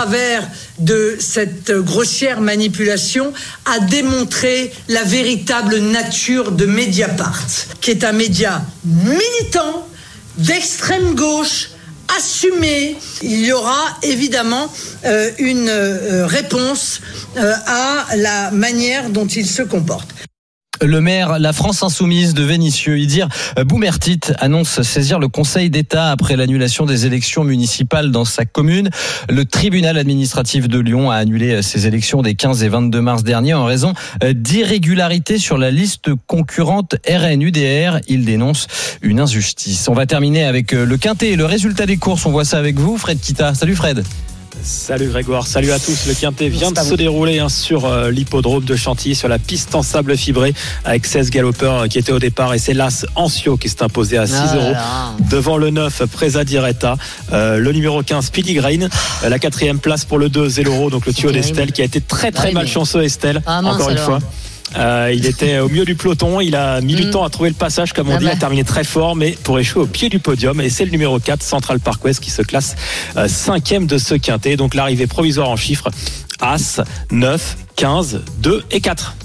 travers de cette grossière manipulation, a démontré la véritable nature de Mediapart, qui est un média militant, d'extrême gauche, assumé. Il y aura évidemment une réponse à la manière dont il se comporte. Le maire, la France Insoumise de Vénissieux, Idir Boumertit, annonce saisir le Conseil d'État après l'annulation des élections municipales dans sa commune. Le tribunal administratif de Lyon a annulé ces élections des 15 et 22 mars dernier en raison d'irrégularités sur la liste concurrente RN-UDR. Il dénonce une injustice. On va terminer avec le Quintet et le résultat des courses. On voit ça avec vous, Fred Kita. Salut Fred. Salut Grégoire, salut à tous. Le Quintet vient de se dérouler sur l'hippodrome de Chantilly, sur la piste en sable fibré, avec 16 galopeurs qui étaient au départ. Et c'est l'As Ancio qui s'est imposé à 6 euros devant le 9 Presa Diretta, le numéro 15 Speedy Grain, la 4e place pour le 2 Zeloro, donc le tuyau d'Estelle, qui a été très malchanceux. Estelle, encore une fois. Il était au milieu du peloton, il a mis du temps à trouver le passage, comme on dit, il a terminé très fort, mais pour échouer au pied du podium. Et c'est le numéro 4, Central Park West, qui se classe 5e de ce quintet. Donc l'arrivée provisoire en chiffres: As, 9, 15, 2 et 4.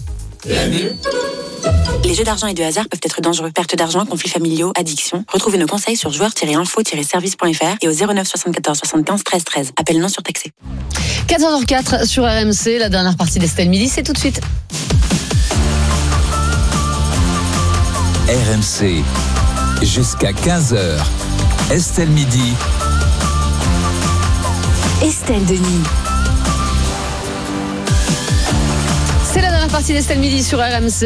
Les jeux d'argent et de hasard peuvent être dangereux. Perte d'argent, conflits familiaux, addiction. Retrouvez nos conseils sur joueurs-info-service.fr et au 09 74 75 13 13. Appel non surtaxé. 14h04 sur RMC, la dernière partie d'Estelle Midi, c'est tout de suite. RMC, jusqu'à 15h. Estelle Midi. Estelle Denis. C'est la dernière partie d'Estelle Midi sur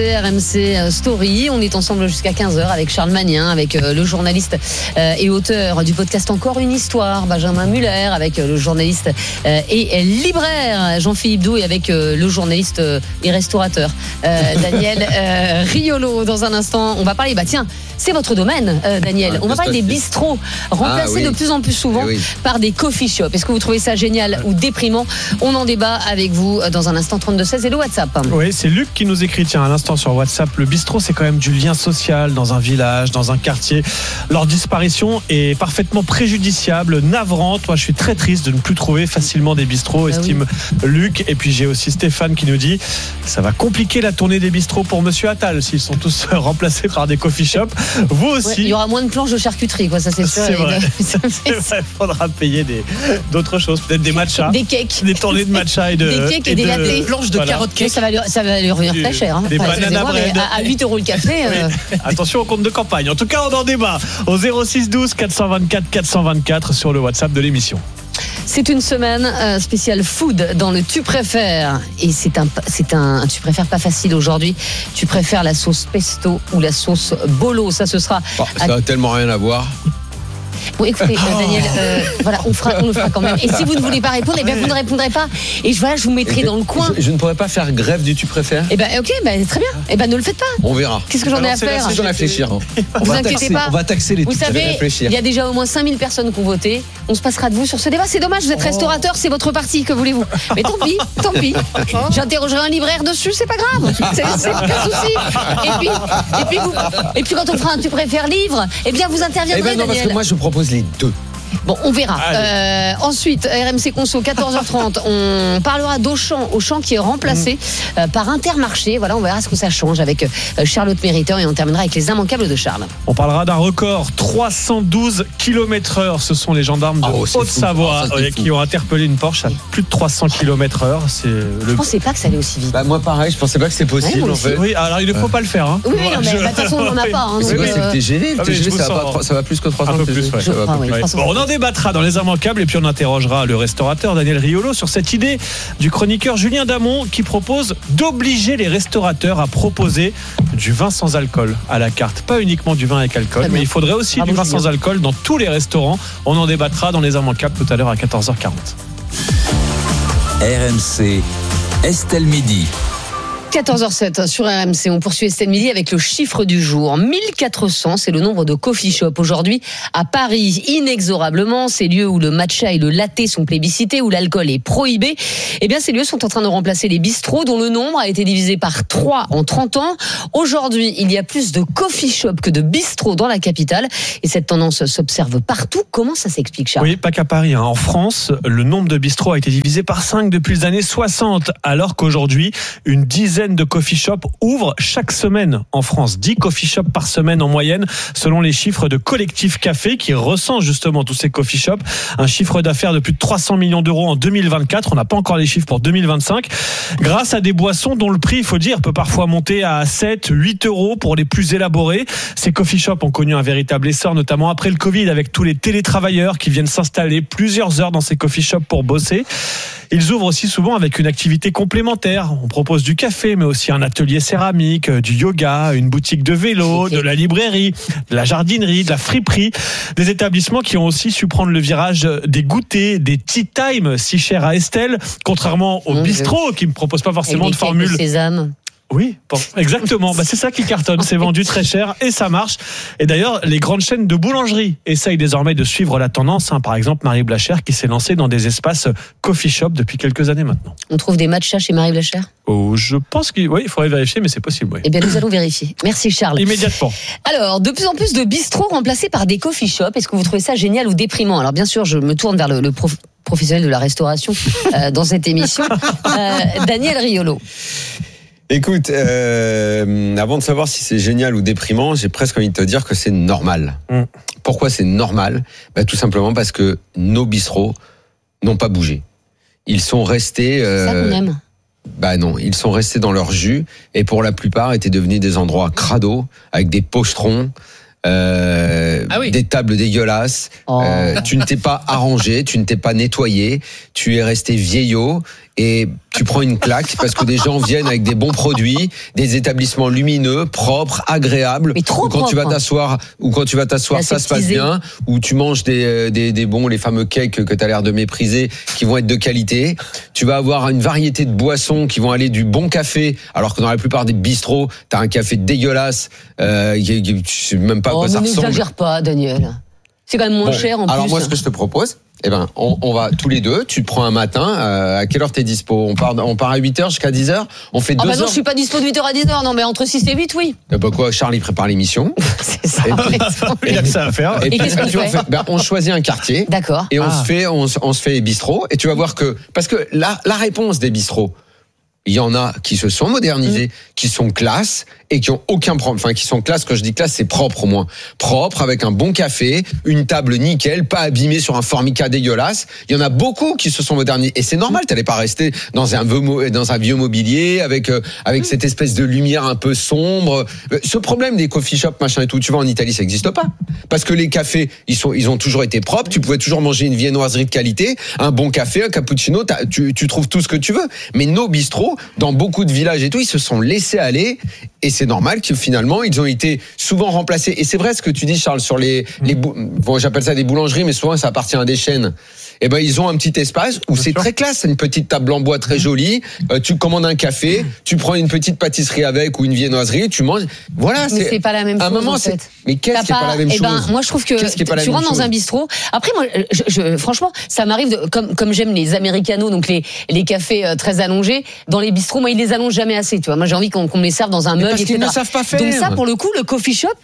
RMC Story. On est ensemble jusqu'à 15h avec Charles Magnin, avec le journaliste et auteur du podcast Encore une histoire, Benjamin Muller, avec le journaliste et libraire Jean-Philippe Doux, et avec le journaliste et restaurateur Daniel Riolo. Dans un instant, on va parler, c'est votre domaine, Daniel. On va parler des bistrots remplacés de plus en plus souvent par des coffee shops. Est-ce que vous trouvez ça génial ou déprimant? On en débat avec vous dans un instant. 32-16 et le WhatsApp. Oui, c'est Luc qui nous écrit, à l'instant sur WhatsApp. Le bistrot, c'est quand même du lien social dans un village, dans un quartier. Leur disparition est parfaitement préjudiciable, navrante. Moi, je suis très triste de ne plus trouver facilement des bistrots, estime Luc. Et puis j'ai aussi Stéphane qui nous dit: ça va compliquer la tournée des bistrots pour Monsieur Attal s'ils sont tous remplacés par des coffee shops. Vous aussi. Il y aura moins de planches de charcuterie, ça c'est sûr. C'est vrai. Il faudra payer d'autres choses, peut-être des matchas, des cakes, des tournées de matcha et des cakes et des lattes, des planches de carottes cake. Ça va lui revenir très cher. Des banana bread. À 8 euros le café. Attention au compte de campagne. En tout cas, on en débat au 06 12 424 424 sur le WhatsApp de l'émission. C'est une semaine spéciale food dans le Tu préfères. Et c'est un Tu préfères pas facile aujourd'hui. Tu préfères la sauce pesto ou la sauce bolo? Ça, ce sera. Ça n'a tellement rien à voir. Bon, écoutez, Daniel, on le fera quand même. Et si vous ne voulez pas répondre, vous ne répondrez pas. Et je vous mettrai dans le coin. Je ne pourrais pas faire grève du Tu préfères. Ok, très bien. Ne le faites pas. On verra. Qu'est-ce que j'en ai à faire? C'est réfléchir. Vous inquiétez pas. On va taxer les Vous savez, il y a déjà au moins 5000 personnes qui ont voté. On se passera de vous sur ce débat. C'est dommage, vous êtes restaurateur, c'est votre parti, que voulez-vous? Mais tant pis. J'interrogerai un libraire dessus, c'est pas grave. C'est aucun souci. Et puis quand on fera un Tu préfères livre, vous interviendrez, non, Daniel. parce que moi je propose les deux. Bon, on verra. Ensuite, RMC Conso, 14h30, on parlera d'Auchan qui est remplacé par Intermarché. Voilà, on verra ce que ça change avec Charlotte Mériteur, et on terminera avec les immanquables de Charles. On parlera d'un record, 312 km/h. Ce sont les gendarmes de Haute-Savoie qui ont interpellé une Porsche à plus de 300 km/h. Je pensais pas que ça allait aussi vite. Moi pareil, je pensais pas que c'est possible en fait. Oui, alors il ne faut pas le faire. Oui, mais de toute façon on n'en a pas. C'est quoi, c'est le TGV? Le TGV ça va plus que 300. Un peu plus, on en débattra dans les immanquables, et puis on interrogera le restaurateur Daniel Riolo sur cette idée du chroniqueur Julien Damon, qui propose d'obliger les restaurateurs à proposer du vin sans alcool à la carte. Pas uniquement du vin avec alcool, mais il faudrait aussi du vin sans alcool dans tous les restaurants. On en débattra dans les immanquables tout à l'heure à 14h40. RMC, Estelle Midi. 14h07 sur RMC. On poursuit Estelle Midi avec le chiffre du jour. 1400, c'est le nombre de coffee shops aujourd'hui à Paris. Inexorablement, ces lieux où le matcha et le latte sont plébiscités, où l'alcool est prohibé, eh bien, ces lieux sont en train de remplacer les bistrots dont le nombre a été divisé par 3 en 30 ans. Aujourd'hui, il y a plus de coffee shops que de bistrots dans la capitale. Et cette tendance s'observe partout. Comment ça s'explique, Charles ? Oui, pas qu'à Paris. En France, le nombre de bistrots a été divisé par 5 depuis les années 60, alors qu'aujourd'hui, une dizaine de coffee shops ouvrent chaque semaine en France. 10 coffee shops par semaine en moyenne, selon les chiffres de Collectif Café, qui recense justement tous ces coffee shops. Un chiffre d'affaires de plus de 300 millions d'euros en 2024. On n'a pas encore les chiffres pour 2025. Grâce à des boissons dont le prix, il faut dire, peut parfois monter à 7, 8 euros pour les plus élaborés. Ces coffee shops ont connu un véritable essor, notamment après le Covid, avec tous les télétravailleurs qui viennent s'installer plusieurs heures dans ces coffee shops pour bosser. Ils ouvrent aussi souvent avec une activité complémentaire. On propose du café, mais aussi un atelier céramique, du yoga, une boutique de vélo, de la librairie, de la jardinerie, de la friperie. Des établissements qui ont aussi su prendre le virage des goûters, des tea time si chers à Estelle, contrairement au bistrot qui ne propose pas forcément de formule. Oui, exactement. C'est ça qui cartonne. C'est vendu très cher et ça marche. Et d'ailleurs, les grandes chaînes de boulangerie essayent désormais de suivre la tendance. Par exemple, Marie Blachère qui s'est lancée dans des espaces coffee shop depuis quelques années maintenant. On trouve des matchas chez Marie Blachère ? Je pense qu'il faudrait vérifier, mais c'est possible. Oui. Eh bien, nous allons vérifier. Merci, Charles. Immédiatement. Alors, de plus en plus de bistrots remplacés par des coffee shops. Est-ce que vous trouvez ça génial ou déprimant ? Alors, bien sûr, je me tourne vers le professionnel de la restauration dans cette émission. Daniel Riolo. Écoute, avant de savoir si c'est génial ou déprimant, j'ai presque envie de te dire que c'est normal. Pourquoi c'est normal ? Tout simplement parce que nos bistrots n'ont pas bougé. Ils sont restés... ça qu'on aime. Non, ils sont restés dans leur jus et pour la plupart étaient devenus des endroits crado avec des pochetrons. Des tables dégueulasses. Tu ne t'es pas arrangé, tu ne t'es pas nettoyé, tu es resté vieillot et tu prends une claque parce que des gens viennent avec des bons produits, des établissements lumineux, propres, agréables. Mais trop quand tu vas t'asseoir, ça se passe bien. Ou tu manges des bons, les fameux cakes que tu as l'air de mépriser, qui vont être de qualité. Tu vas avoir une variété de boissons qui vont aller du bon café, alors que dans la plupart des bistrots, t'as un café dégueulasse. Tu sais même pas à quoi ça ressemble. N'exagère pas, Daniel. C'est quand même moins cher en plus. Alors moi, ce que je te propose, on va tous les deux, tu te prends un matin, à quelle heure t'es dispo ? On part à 8h jusqu'à 10h, on fait 2 heures. Non, je suis pas dispo de 8h à 10h, non, mais entre 6 et 8, oui. Quoi, Charles, il prépare l'émission. C'est ça. Il a que ça à faire. Et qu'est-ce qu'on fait ? On choisit un quartier. D'accord. Et on se fait les bistrots, et tu vas voir que, parce que la réponse des bistrots, il y en a qui se sont modernisés, qui sont classe et qui ont aucun problème. Enfin, qui sont classe, quand je dis classe, c'est propre au moins. Propre, avec un bon café, une table nickel, pas abîmée sur un formica dégueulasse. Il y en a beaucoup qui se sont modernisés. Et c'est normal, t'allais pas rester dans un vieux mobilier, avec cette espèce de lumière un peu sombre. Ce problème des coffee shops, machin et tout, tu vois, en Italie, ça n'existe pas. Parce que les cafés, ils ont toujours été propres. Tu pouvais toujours manger une viennoiserie de qualité, un bon café, un cappuccino, tu trouves tout ce que tu veux. Mais nos bistrots, dans beaucoup de villages et tout, ils se sont laissés aller et c'est normal que finalement ils ont été souvent remplacés. Et c'est vrai ce que tu dis, Charles, sur j'appelle ça des boulangeries, mais souvent ça appartient à des chaînes. Ils ont un petit espace où c'est très classe, une petite table en bois très jolie. Tu commandes un café, tu prends une petite pâtisserie avec ou une viennoiserie, tu manges. Voilà, mais c'est pas la même chose. En fait. Mais qu'est-ce qui est pas la même chose ? Moi je trouve que tu rentres dans un bistrot. Après moi, franchement, ça m'arrive comme j'aime les americanos, donc les cafés très allongés. Dans les bistrots, moi ils les allongent jamais assez. Tu vois, moi j'ai envie qu'on me les serve dans un mug. Parce qu'ils ne savent pas faire. Donc ça, pour le coup, le coffee shop,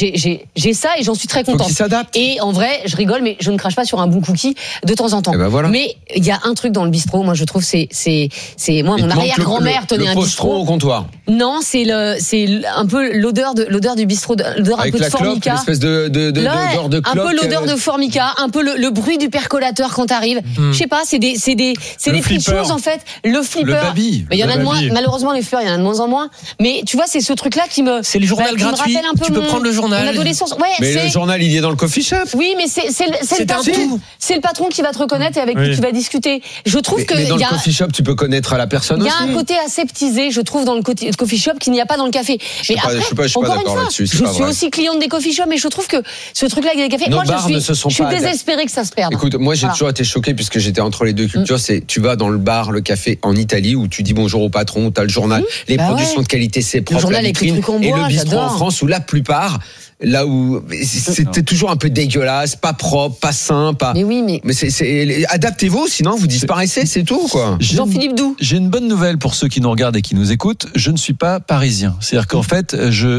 j'ai ça et j'en suis très contente. Faut qu'ils s'adaptent. Et en vrai, je rigole, mais je ne crache pas sur un bon cookie de temps en temps. Voilà. Mais il y a un truc dans le bistrot, moi je trouve c'est moi mon arrière-grand-mère tenait un bistrot au comptoir. Non, c'est un peu l'odeur du bistrot, l'odeur un peu de formica. Avec l'espèce d'odeur de clope. Un peu l'odeur de formica, un peu le bruit du percolateur quand t'arrives. Je sais pas, c'est des petites choses en fait. Le flipper. Le baby. Il y en a de moins, malheureusement les fleurs, il y en a de moins en moins. Mais tu vois, c'est ce truc-là qui me. C'est le journal gratuit. Tu peux prendre le journal. Mon adolescence. Mais le journal, il est dans le coffee shop. Oui, mais c'est le patron. C'est le patron qui va vas te reconnaître et avec qui tu vas discuter. Je trouve que mais dans le coffee shop, tu peux connaître la personne aussi. Il y a un côté aseptisé, je trouve, dans le coffee shop qu'il n'y a pas dans le café. Je suis pas d'accord là-dessus. Je suis aussi cliente des coffee shops, mais je trouve que ce truc-là avec les cafés, moi je suis désespérée que ça se perde. Écoute, moi j'ai toujours été choqué puisque j'étais entre les deux cultures. C'est tu vas dans le bar, le café en Italie où tu dis bonjour au patron, t'as le journal, les produits sont de qualité, c'est propre, la vitrine, et le bistrot en France où la plupart, là où c'était toujours un peu dégueulasse, pas propre, pas sain, pas. Mais oui, mais c'est adaptez-vous, sinon vous disparaissez, c'est tout quoi. Jean-Philippe Doux. J'ai une bonne nouvelle pour ceux qui nous regardent et qui nous écoutent. Je ne suis pas parisien. C'est-à-dire qu'en fait,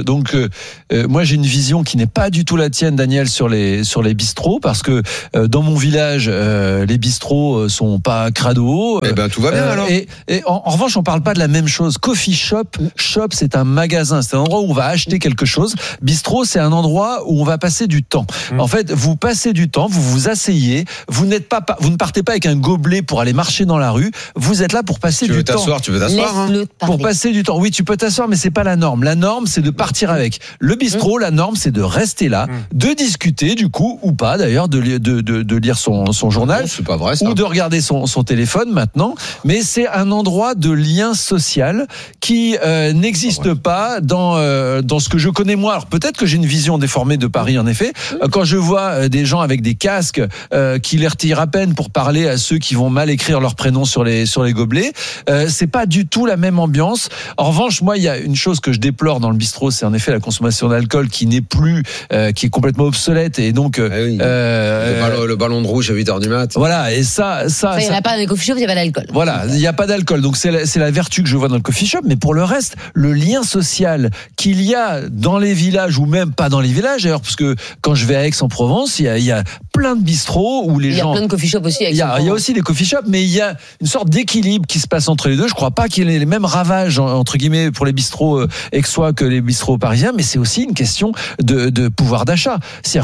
moi j'ai une vision qui n'est pas du tout la tienne, Daniel, sur les bistrots, parce que dans mon village, les bistrots sont pas crado. Eh ben tout va bien alors. Et en revanche, on parle pas de la même chose. Coffee shop, c'est un magasin, c'est un endroit où on va acheter quelque chose. Bistrot, c'est un endroit où on va passer du temps. En fait, vous passez du temps, vous vous asseyez, vous ne partez pas avec un gobelet pour aller marcher dans la rue. Vous êtes là pour passer du temps. Tu veux t'asseoir, pour passer du temps. Oui, tu peux t'asseoir, mais c'est pas la norme. La norme, c'est de partir avec. Le bistrot, la norme, c'est de rester là, de discuter du coup ou pas d'ailleurs, de lire son journal, c'est pas vrai, ça. ou de regarder son téléphone maintenant. Mais c'est un endroit de lien social qui n'existe pas dans ce que je connais moi. Alors peut-être que j'ai une vision déformée de Paris en effet. Quand je vois des gens avec des casques qui les retirent à peine pour parler à ceux qui vont mal écrire leur prénom sur les gobelets, c'est pas du tout la même ambiance. En revanche, moi il y a une chose que je déplore dans le bistrot, c'est en effet la consommation d'alcool qui n'est plus, qui est complètement obsolète et donc le ballon de rouge à 8h du mat. Voilà, et ça il n'y a pas dans les coffee shops, il n'y a pas d'alcool. Voilà, il n'y a pas d'alcool. Donc c'est la vertu que je vois dans le coffee shop, mais pour le reste, le lien social qu'il y a dans les villages ou même pas dans les villages d'ailleurs, parce que quand je vais à Aix-en-Provence, il y a plein de bistrots où les gens. Il y a plein de coffee shops aussi. Il y a aussi des coffee shops, mais il y a une sorte d'équilibre qui se passe entre les deux. Je crois pas qu'il y ait les mêmes ravages entre guillemets pour les bistrots aixois que les bistrots parisiens, mais c'est aussi une question de pouvoir d'achat. C'est-à-dire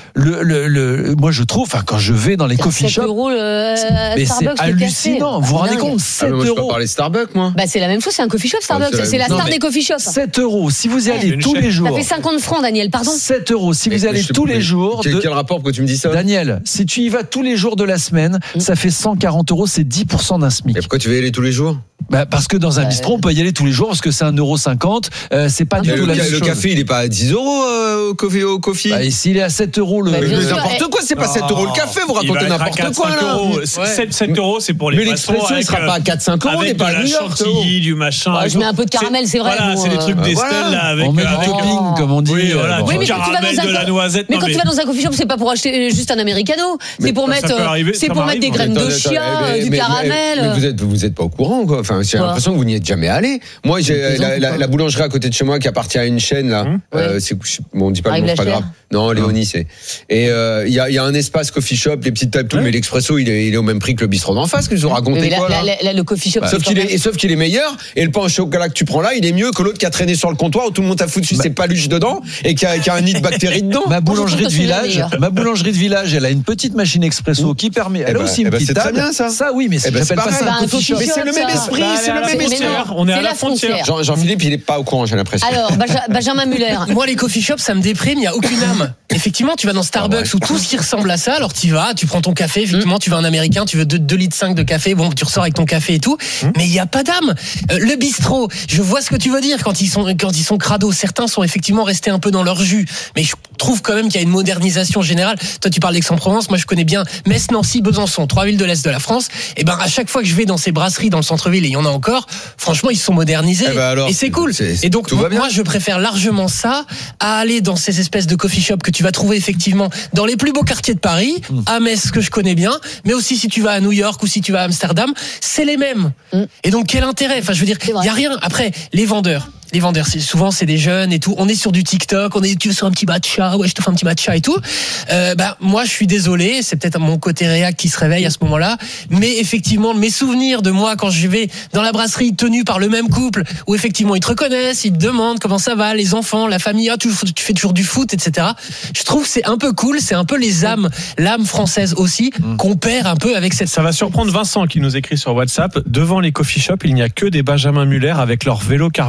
que moi je trouve, enfin quand je vais dans les coffee shops, mais c'est hallucinant. Vous vous rendez compte, 7 moi, je peux euros. parler Starbucks, moi. Bah c'est la même chose, c'est un coffee shop Starbucks, c'est la star des coffee shops. 7 euros si vous y allez tous les jours. Ça fait 50 francs, Daniel, pardon. 7 euros si vous y allez tous les jours. Quel rapport que tu me dis ça? Daniel, si tu y vas tous les jours de la semaine, ça fait 140 euros, c'est 10% d'un SMIC. Et pourquoi tu veux y aller tous les jours? Parce que dans un bistrot, on peut y aller tous les jours parce que c'est 1,50 €. C'est pas du tout la même chose. Le café, il est pas à 10 € au coffee. Et s'il est à 7 euros n'importe quoi, c'est pas 7 € le café, vous racontez n'importe quoi là. 7 €, c'est pour les mais l'expression, il sera pas à 4-5 €, on n'est pas à New York. Chantilly, du machin. Je mets un peu de caramel, c'est vrai. Voilà, c'est des trucs d'Estelle là avec. On met du topping, comme on dit. Oui, voilà, du caramel, de la noisette. Mais quand tu vas dans un coffee shop, c'est pas pour acheter juste un americano, c'est pour mettre des graines de chia, du caramel. Mais vous êtes pas au courant quoi. Enfin, j'ai l'impression que vous n'y êtes jamais allé. Moi, j'ai la boulangerie à côté de chez moi qui appartient à une chaîne là. On dit pas le nom, c'est pas grave. Non, Léonie, c'est. Et il y a un espace coffee shop, les petites tables, tout, mais l'expresso, il est au même prix que le bistrot d'en face. Que vous racontez quoi là? Le coffee shop. Sauf qu'il est meilleur. Et le pain au chocolat que tu prends là, il est mieux que l'autre qui a traîné sur le comptoir où tout le monde a foutu ses paluches dedans et qui a un nid de bactéries dedans. Ma boulangerie de village, elle a une petite machine expresso qui permet. Elle a aussi une petite table. C'est très bien ça. Ça oui, mais j'appelle pas ça un coffee shop. Mais c'est le même esprit, c'est le même esprit. On est à la frontière. Jean-Philippe, il est pas au courant, j'ai l'impression. Alors, Benjamin Muller. Moi, les coffee shops, ça me déprime, il n'y a aucune âme. Effectivement, tu vas dans Starbucks ou tout ce qui ressemble à ça, alors tu vas, tu prends ton café, effectivement, tu vas en américain, tu veux 2,5 litres de café, bon, tu ressors avec ton café et tout, mais il n'y a pas d'âme. Le bistrot, je vois ce que tu veux dire quand ils sont crados. Certains sont effectivement restés un peu dans leur jus, mais je trouve quand même qu'il y a une modernisation générale. Toi, tu parles d'Aix-en-Provence, moi je connais bien Metz, Nancy, Besançon, 3 villes de l'Est de la France. Et ben, à chaque fois que je vais dans ces brasseries dans le centre-ville, et il y en a encore, franchement, ils se sont modernisés. Alors, et c'est cool. Et donc, moi, je préfère largement ça à aller dans ces espèces de coffee shops que tu vas trouver effectivement dans les plus beaux quartiers de Paris, à Metz, que je connais bien, mais aussi si tu vas à New York ou si tu vas à Amsterdam, c'est les mêmes. Et donc, quel intérêt? Enfin, je veux dire, il y a rien. Après, les vendeurs, souvent c'est des jeunes et tout. On est sur du TikTok, tu veux sur un petit matcha, ouais, je te fais un petit matcha et tout. Moi, je suis désolé, c'est peut-être mon côté réac qui se réveille à ce moment-là, mais effectivement, mes souvenirs de moi quand je vais dans la brasserie tenue par le même couple, où effectivement ils te reconnaissent, ils te demandent comment ça va, les enfants, la famille, tu fais toujours du foot, etc. Je trouve que c'est un peu cool, c'est un peu l'âme française aussi qu'on perd un peu avec cette. Ça va surprendre Vincent qui nous écrit sur WhatsApp. Devant les coffee shops, il n'y a que des Benjamin Muller avec leur vélo cargo garé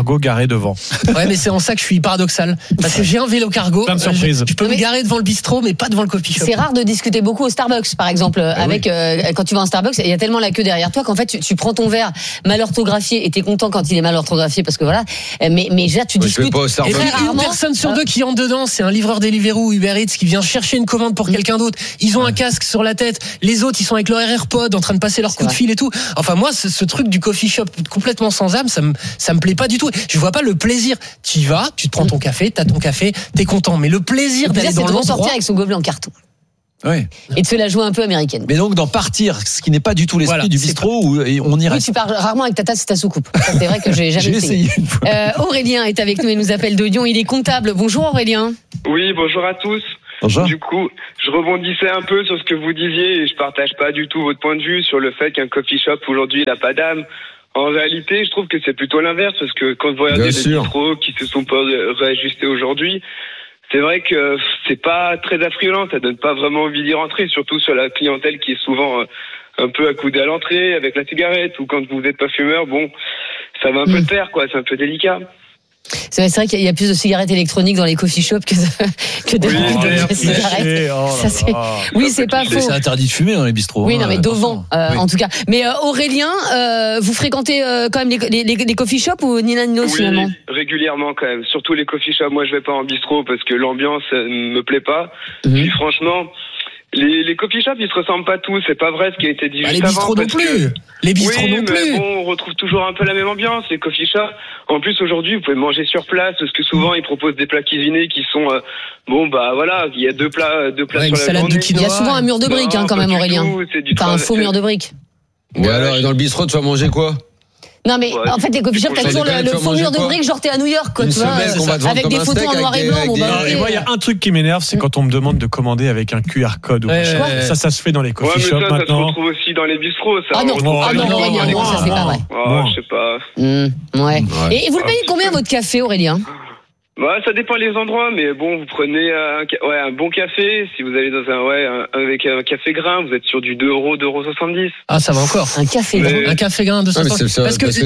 garer devant. Ouais, mais c'est en ça que je suis paradoxal. Parce que j'ai un vélo cargo. Plein de surprises. Je peux me garer devant le bistrot, mais pas devant le coffee shop. C'est rare de discuter beaucoup au Starbucks, par exemple, quand tu vas en Starbucks, il y a tellement la queue derrière toi qu'en fait tu prends ton verre mal orthographié et t'es content quand il est mal orthographié parce que voilà. Mais déjà tu discutes. Et une personne sur deux qui entre dedans, c'est un livreur Deliveroo ou Uber Eats qui vient chercher une commande pour quelqu'un d'autre. Ils ont un casque sur la tête. Les autres, ils sont avec leur AirPod en train de passer leur coup de fil et tout. Enfin moi, ce truc du coffee shop complètement sans âme, ça me plaît pas du tout. Je vois pas le plaisir. Tu y vas, tu te prends ton café, t'as ton café, t'es content. Mais le plaisir d'aller dans l'endroit, sortir avec son gobelet en carton. Oui. Et de se la jouer un peu américaine. Mais donc d'en partir, ce qui n'est pas du tout l'esprit du bistrot où on y reste. Oui, tu pars rarement avec ta tasse et ta soucoupe. Ça, c'est vrai que j'ai jamais essayé. Une fois. Aurélien est avec nous et nous appelle de Lyon. Il est comptable. Bonjour Aurélien. Oui, bonjour à tous. Bonjour. Du coup, je rebondissais un peu sur ce que vous disiez et je partage pas du tout votre point de vue sur le fait qu'un coffee shop aujourd'hui il n'a pas d'âme. En réalité, je trouve que c'est plutôt l'inverse parce que quand vous regardez les bistrots qui se sont pas réajustés aujourd'hui, c'est vrai que c'est pas très attrayant, ça donne pas vraiment envie d'y rentrer, surtout sur la clientèle qui est souvent un peu accoudée à l'entrée avec la cigarette ou quand vous n'êtes pas fumeur, bon, ça va un peu de pair, quoi, c'est un peu délicat. C'est vrai qu'il y a plus de cigarettes électroniques dans les coffee shops que de cigarettes. Oui, c'est pas faux. C'est interdit de fumer dans les bistrots. Oui, non, mais devant, en tout cas. Mais Aurélien, vous fréquentez quand même les coffee shops ou ni l'un ni l'autre finalement? Oui, régulièrement quand même. Surtout les coffee shops. Moi, je vais pas en bistrot parce que l'ambiance me plaît pas. Puis franchement, les coffee shops, ils se ressemblent pas tous. C'est pas vrai ce qui a été dit juste les bistrots avant. Non plus. Les bistrots non plus. Mais bon, on retrouve toujours un peu la même ambiance. Les coffee shops. En plus, aujourd'hui, vous pouvez manger sur place parce que souvent, ils proposent des plats cuisinés qui sont, voilà, il y a deux plats sur la journée. Il y a souvent un mur de briques, quand même, Aurélien. Enfin, un faux mur de briques. Ouais, alors, et dans le bistrot, tu vas manger quoi? Non mais en fait les coffee shops t'as toujours le faux mur de briques genre t'es à New York quoi, tu vois, avec des photos en noir et blanc. Et moi il y a un truc qui m'énerve, c'est quand on me demande de commander avec un QR code ou ça se fait dans les coffee shops maintenant. Ça se retrouve aussi dans les bistrots ça. Ah non, ça c'est pas vrai. Je sais pas. Ouais. Et vous le payez combien votre café Aurélien? Bah, ça dépend les endroits, mais bon, vous prenez un bon café. Si vous allez dans avec un café grain, vous êtes sur du 2 €, 2,70 €. Ah, ça va encore. Un café grain. Un café grain de 2,70 €. Parce que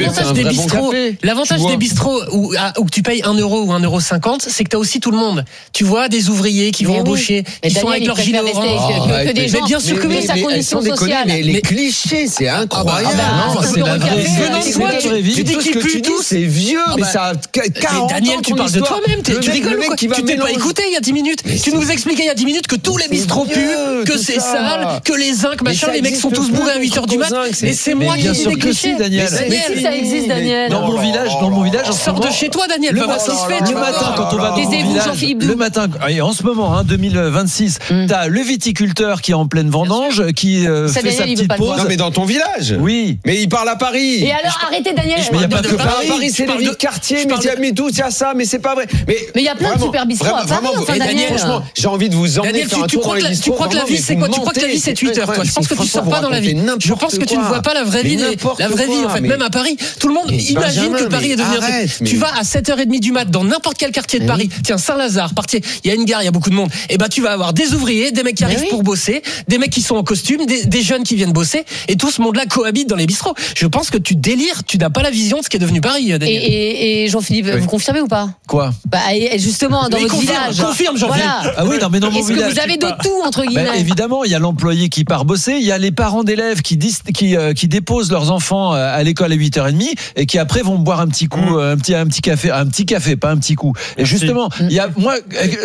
l'avantage des bistrots où tu payes 1 € ou 1,50 €, c'est que t'as aussi tout le monde. Tu vois, des ouvriers qui vont embaucher, qui sont avec leur gilet orange. Que des gens. Bien sûr que oui, sa condition sociale. Mais les clichés, c'est incroyable. Non, c'est la vraie vie. Tu dis qu'il pue tout, c'est vieux, mais ça a 40 ans. Daniel, tu parles de toi-même, tu rigoles ou quoi? Tu t'es pas écouté il y a 10 minutes. Tu nous expliquais il y a 10 minutes que tous les bistrots puent, que c'est sale, que les zincs, machin, les mecs sont tous bourrés à 8h du mat. Et c'est moi qui dis des clichés. Daniel. Mais si ça existe, Daniel. Dans mon village, sors de chez toi, Daniel. Le matin, quand on va dans mon village, le matin, en ce moment, 2026, t'as le viticulteur qui est en pleine vendange, qui fait sa petite pause. Non, mais dans ton village. Oui. Mais il parle à Paris. Et alors, arrêtez, Daniel. Mais il n'y a pas que Paris, c'est les villes de quartier, mais tout, il y a ça, mais c'est pas vrai. Mais il y a plein de super bistrots à Paris, enfin, Daniel. Franchement, j'ai envie de vous emmener faire un tour dans les bistrots. Tu crois que la vie, c'est quoi? Tu crois que la vie, c'est Twitter, toi? Je pense que tu sors pas dans la vie. Je pense que tu ne vois pas la vraie vie. La vraie vie, en fait, même à Paris, tout le monde imagine que Paris est devenu un truc. Tu vas à 7h30 du mat dans n'importe quel quartier de Paris. Tiens, Saint-Lazare, il y a une gare, il y a beaucoup de monde. Et bah, tu vas avoir des ouvriers, des mecs qui arrivent pour bosser, des mecs qui sont en costume, des jeunes qui viennent bosser, et tout ce monde-là cohabite dans les bistrots. Je pense que tu délires, tu n'as pas la vision de ce qui est devenu Paris, Daniel. Et Jean-Philippe, vous confirmez ou pas? Quoi? Bah, justement, dans votre village. Confirme, Jean-Philippe. Ah oui, non, mais dans mon village. Est-ce que vous avez de tout, entre guillemets? Évidemment, il y a l'employé qui part bosser, il y a les parents d'élèves qui déposent leurs enfants à l'école à 8h30 et qui après vont boire un petit coup, un petit café, pas un petit coup. Et justement, il y a, moi,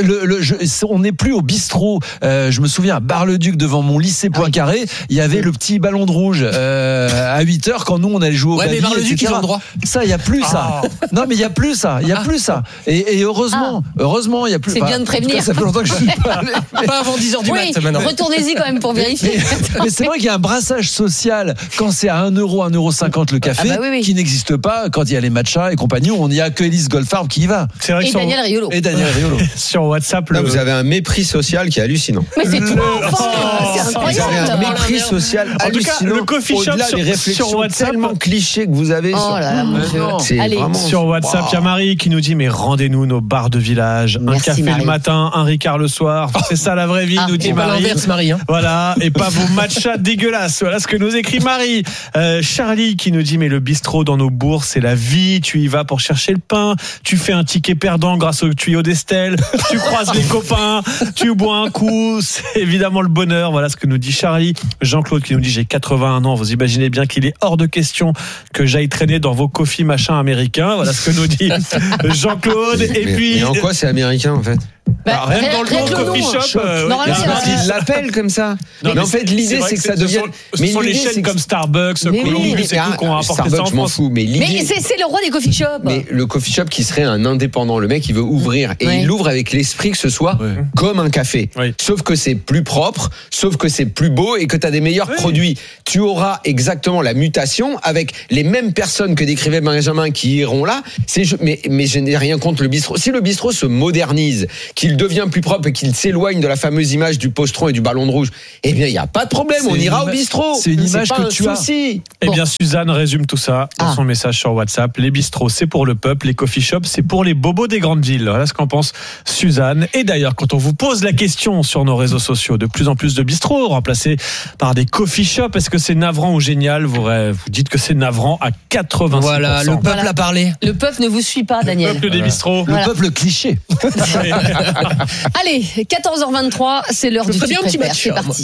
on n'est plus au bistrot. Je me souviens à Bar-le-Duc devant mon lycée Poincaré, il y avait le petit ballon de rouge à 8h quand nous on allait jouer au baby, mais Bar-le-Duc, ils ont le droit. Ça, il y a plus ça. Non, mais il y a plus ça. Et heureusement, il y a plus. C'est bien de prévenir. Ça fait longtemps que je suis pas allé. Pas avant 10h du mat maintenant. Retournez-y quand même pour vérifier. Mais c'est vrai qu'il y a un brassage social quand c'est à 1 €, 1,50 € le café, qui n'existe pas quand il y a les matchas et compagnie. On n'y a que Élise Goldfarb qui y va. C'est vrai et Daniel Riolo. Sur WhatsApp, vous avez un mépris social qui est hallucinant. Mais c'est tout c'est incroyable. Vous avez un mépris social hallucinant. En tout cas, le coffee shop des réflexions sur WhatsApp tellement clichés que vous avez. Oh là là, mon Dieu. Allez, sur WhatsApp, il y a Marie qui nous dit mais rendez-nous nos bars de village. Merci, un café Marie. le matin, un Ricard le soir. C'est ça la vraie vie, nous dit Pas Marie. l'inverse, Marie. Hein. Voilà, et pas vos matchas dégueulasses. Voilà ce que nous écrit Marie. Charlie qui nous dit, mais le bistrot dans nos bourgs, c'est la vie. Tu y vas pour chercher le pain. Tu fais un ticket perdant grâce au tuyau d'Estelle. Tu croises les copains. Tu bois un coup. C'est évidemment le bonheur. Voilà ce que nous dit Charlie. Jean-Claude qui nous dit, j'ai 81 ans. Vous imaginez bien qu'il est hors de question que j'aille traîner dans vos coffees machin américains. Voilà ce que nous dit Jean-Claude. Et puis. Mais en quoi c'est américain en fait? Rien dans le nom coffee shop. Ils l'appellent comme ça. Non, mais en fait, l'idée, c'est que ça devienne. Ce sont les chaînes comme Starbucks, Columbus et tout qu'on a apporté ça en je m'en France. fous. Mais c'est le roi des coffee shops. Mais le coffee shop qui serait un indépendant, le mec, il veut ouvrir et il l'ouvre avec l'esprit que ce soit comme un café. Sauf que c'est plus propre, sauf que c'est plus beau et que tu as des meilleurs produits. Tu auras exactement la mutation avec les mêmes personnes que décrivait Benjamin qui iront là. Mais je n'ai rien contre le bistrot. Si le bistrot se modernise, qu'il devient plus propre et qu'il s'éloigne de la fameuse image du postron et du ballon de rouge, eh bien, il n'y a pas de problème, on ira au bistrot. C'est une image que tu as. Eh bien, Suzanne résume tout ça dans son message sur WhatsApp. Les bistrots, c'est pour le peuple. Les coffee shops, c'est pour les bobos des grandes villes. Voilà ce qu'en pense Suzanne. Et d'ailleurs, quand on vous pose la question sur nos réseaux sociaux, de plus en plus de bistrots remplacés par des coffee shops, est-ce que c'est navrant ou génial? Vous dites que c'est navrant à 86%. Voilà, le peuple a parlé. Le peuple ne vous suit pas, Daniel. Le peuple des bistrots. Le peuple cliché. Allez, 14h23, c'est l'heure du bien un petit préfère. match, C'est parti.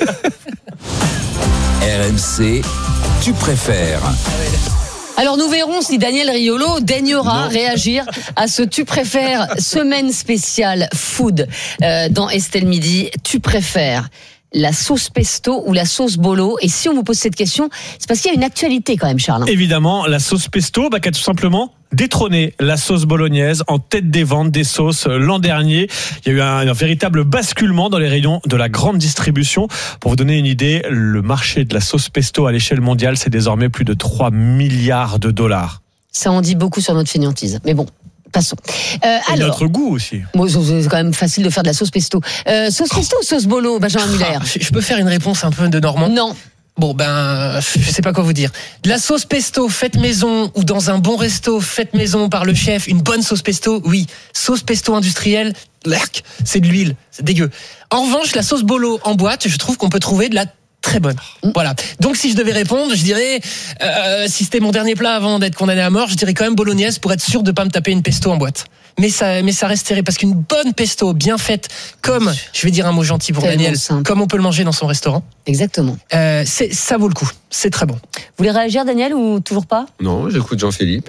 RMC, tu préfères. Alors nous verrons si Daniel Riolo daignera réagir à ce tu préfères semaine spéciale food dans Estelle Midi. Tu préfères la sauce pesto ou la sauce bolo? Et si on vous pose cette question, c'est parce qu'il y a une actualité quand même, Charles. Évidemment, la sauce pesto, qui a tout simplement détrôné la sauce bolognaise en tête des ventes des sauces l'an dernier. Il y a eu un véritable basculement dans les rayons de la grande distribution. Pour vous donner une idée, le marché de la sauce pesto à l'échelle mondiale, c'est désormais plus de 3 milliards de dollars. Ça en dit beaucoup sur notre fainéantise. Mais bon. Passons. Et alors, notre goût aussi. Bon, c'est quand même facile de faire de la sauce pesto. Sauce pesto ou sauce bolo, Benjamin Muller? Je peux faire une réponse un peu de Normand? Non. Bon, je sais pas quoi vous dire. De la sauce pesto faite maison ou dans un bon resto faite maison par le chef, une bonne sauce pesto, oui. Sauce pesto industrielle, c'est de l'huile, c'est dégueu. En revanche, la sauce bolo en boîte, je trouve qu'on peut trouver de la très bonne. Voilà. Donc si je devais répondre, je dirais, si c'était mon dernier plat avant d'être condamné à mort, je dirais quand même bolognaise pour être sûr de pas me taper une pesto en boîte. Mais ça reste serré parce qu'une bonne pesto bien faite, comme, je vais dire un mot gentil pour Daniel, comme on peut le manger dans son restaurant. Exactement. Ça vaut le coup. C'est très bon. Vous voulez réagir, Daniel, ou toujours pas? Non, j'écoute Jean-Philippe.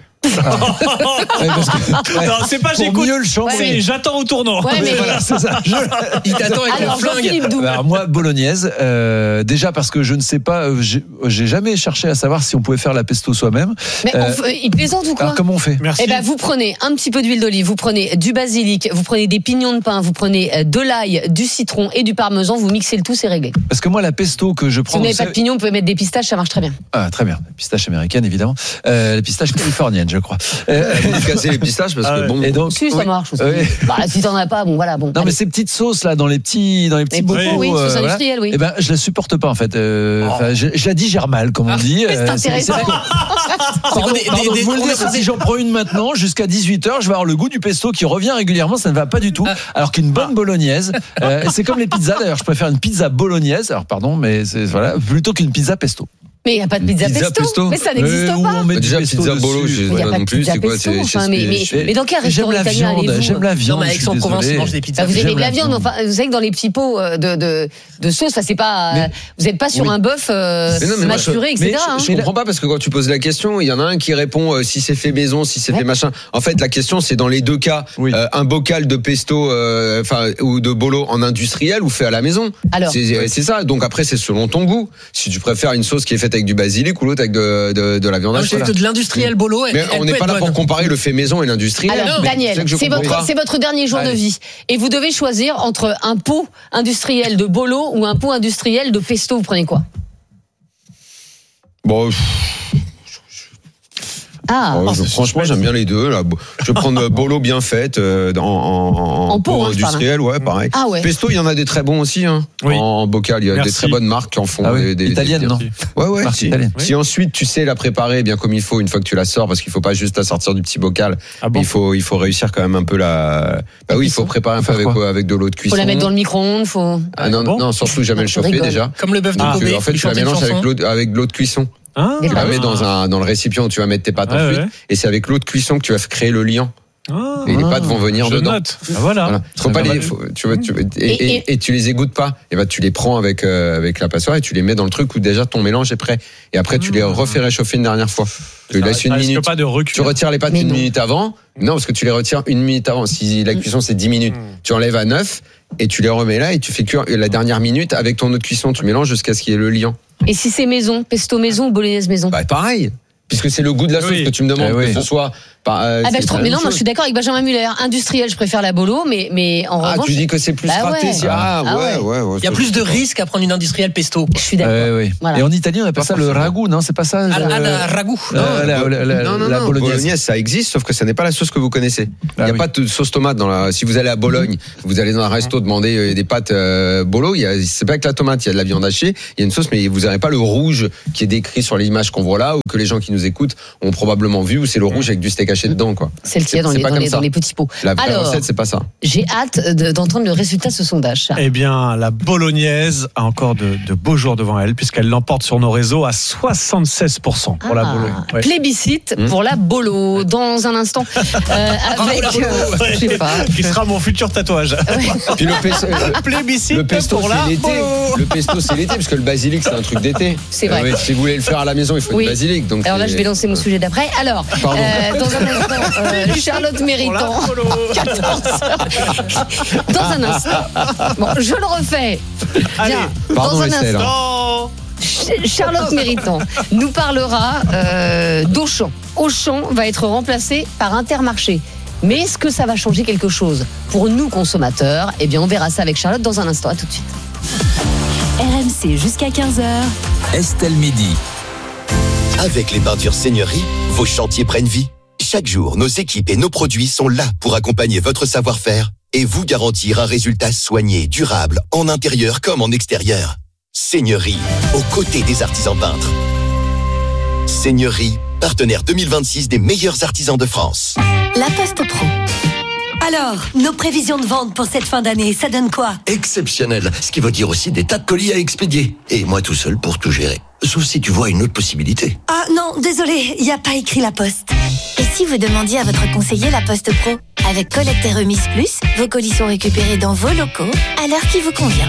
Non, c'est pas j'écoute, mieux le chanter. c'est j'attends au tournant. Ouais, mais Voilà, c'est ça. Il t'attend avec alors, le flingue. Jean-Philippe Double. Alors moi, bolognaise, déjà parce que je ne sais pas, j'ai jamais cherché à savoir si on pouvait faire la pesto soi-même. Mais il plaisante ou quoi? Alors comment on fait? Merci. Eh ben, vous prenez un petit peu d'huile d'olive, vous prenez du basilic, vous prenez des pignons de pain, vous prenez de l'ail, du citron et du parmesan, vous mixez le tout, c'est réglé. Parce que moi, la pesto que je Si prends, vous n'avez pas de pignons, vous pouvez mettre des pistaches, ça marche très bien. ah très bien, pistache américaine évidemment, la pistache californienne, je crois. Casser les pistaches parce que bon. Et donc, Si, ça marche aussi. Oui. Bah, si t'en as pas, bon, voilà, bon. non mais allez. ces petites sauces là dans les petits Les bocaux, bocaux, oui, sauce industrielle, oui. Eh ben je la supporte pas en fait. Je la digère mal comme on dit. Mais c'est intéressant. Pardon, je vous le dis, parce que si j'en prends une maintenant jusqu'à 18h, je vais avoir le goût du pesto qui revient régulièrement, ça ne va pas du tout. Alors qu'une bonne bolognaise, c'est comme les pizzas d'ailleurs, je préfère une pizza bolognaise. Alors pardon, mais c'est voilà, plutôt qu'une pizza pesto. Mais il n'y a pas de pizza pesto. Mais ça n'existe pas. Déjà, pizza bolo, je sais Il n'y a pas pas non de plus. pizza C'est quoi? pesto. Enfin, mais dans quel J'aime restaurant la italien viande, allez-vous? j'aime la viande. Non, mais Aix-en-Provence, ils mangent des pizzas. Vous aimez J'aime la la viande, viande. enfin, vous savez que dans les petits pots de sauce, c'est pas, vous n'êtes pas sur un bœuf maturé, etc. Je comprends pas parce que quand tu poses la question, il y en a un qui répond si c'est fait maison, si c'est fait machin. En fait, la question c'est dans les deux cas, un bocal de pesto, ou de bolo en industriel ou fait à la maison. Alors, c'est ça. Donc après, c'est selon ton goût. Si tu préfères une sauce qui est faite avec du basilic ou l'autre avec de la viande hachée. De l'industriel bolo. Mais on n'est pas là pour comparer le fait maison et l'industriel. Alors, Daniel, c'est votre dernier jour de vie. Et vous devez choisir entre un pot industriel de bolo ou un pot industriel de pesto. Vous prenez quoi? Bon. Franchement, j'aime bien les deux. Là. Je vais prendre bolo bien faite en pot industriel, pareil. Ah ouais. Pesto, il y en a des très bons aussi. En bocal, il y a des très bonnes marques qui en font des italiennes, non? Ouais. Si ensuite tu sais la préparer bien comme il faut une fois que tu la sors, parce qu'il faut pas juste la sortir du petit bocal. Il faut réussir quand même un peu il faut préparer un peu avec de l'eau de cuisson. Faut la mettre dans le micro-ondes, non, surtout jamais le chauffer déjà. Comme le bœuf de Kobe. En fait, tu la mélanges avec de l'eau de cuisson. Tu la mets dans le récipient où tu vas mettre tes pâtes ensuite, et c'est avec l'eau de cuisson que tu vas créer le liant. Et les pâtes vont venir dedans. Voilà. Faut pas et tu les égouttes pas. Et tu les prends avec la passoire et tu les mets dans le truc où déjà ton mélange est prêt. Et après tu les refais réchauffer une dernière fois. Tu laisses une minute. Tu retires les pâtes une minute avant. Non, parce que tu les retires une minute avant. Si la cuisson c'est 10 minutes, tu enlèves à 9 et tu les remets là et tu fais cuire la dernière minute avec ton eau de cuisson. Tu mélanges jusqu'à ce qu'il y ait le liant. Et si c'est maison, pesto maison ou bolognaise maison? Pareil. Puisque c'est le goût de la sauce que tu me demandes, que ce soit. Mais non, moi je suis d'accord avec Benjamin Muller. Industriel, je préfère la bolo, mais en revanche. Tu dis que c'est plus raté. Il y a plus de risques à prendre une industrielle pesto. Je suis d'accord. Voilà. Et en Italie, on appelle ça le ragoût, non? C'est pas ça? Ragoût. La bolognaise, ça existe, sauf que ça n'est pas la sauce que vous connaissez. Il n'y a pas de sauce tomate si vous allez à Bologne, vous allez dans un resto demander des pâtes bolo, c'est pas que la tomate, il y a de la viande hachée, il y a une sauce, mais vous n'avez pas le rouge qui est décrit sur l'image qu'on voit là, ou que les gens qui nous écoutent ont probablement vu, où c'est le rouge avec du steak haché dedans, quoi. C'est le qu'il y a dans les petits pots. La recette, c'est pas ça. J'ai hâte d'entendre le résultat de ce sondage. Eh bien, la bolognaise a encore de beaux jours devant elle, puisqu'elle l'emporte sur nos réseaux à 76% pour la bolo. Plébiscite pour la bolo. Dans un instant, avec, je sais pas. Qui sera mon futur tatouage. Puis plébiscite pesto, pour la l'été. Le pesto, c'est l'été, parce que le basilic, c'est un truc d'été. C'est vrai. Si vous voulez le faire à la maison, il faut du basilic. Donc alors là, je vais lancer mon sujet d'après. Alors, dans un instant, Charlotte Méritant. 14h. Dans un instant. Bon, je le refais. Bien. Dans un instant. Charlotte Méritant nous parlera d'Auchan. Auchan va être remplacé par Intermarché. Mais est-ce que ça va changer quelque chose pour nous consommateurs? Eh bien, on verra ça avec Charlotte dans un instant. À tout de suite. RMC jusqu'à 15h. Estelle Midi. Avec les peintures Seigneurie, vos chantiers prennent vie. Chaque jour, nos équipes et nos produits sont là pour accompagner votre savoir-faire et vous garantir un résultat soigné, durable, en intérieur comme en extérieur. Seigneurie, aux côtés des artisans peintres. Seigneurie, partenaire 2026 des meilleurs artisans de France. La Poste Pro. Alors, nos prévisions de vente pour cette fin d'année, ça donne quoi? Exceptionnel, ce qui veut dire aussi des tas de colis à expédier. Et moi tout seul pour tout gérer. Sauf si tu vois une autre possibilité. Ah non, désolé, il n'y a pas écrit La Poste. Et si vous demandiez à votre conseiller La Poste Pro? Avec collecte et remise plus, vos colis sont récupérés dans vos locaux à l'heure qui vous convient.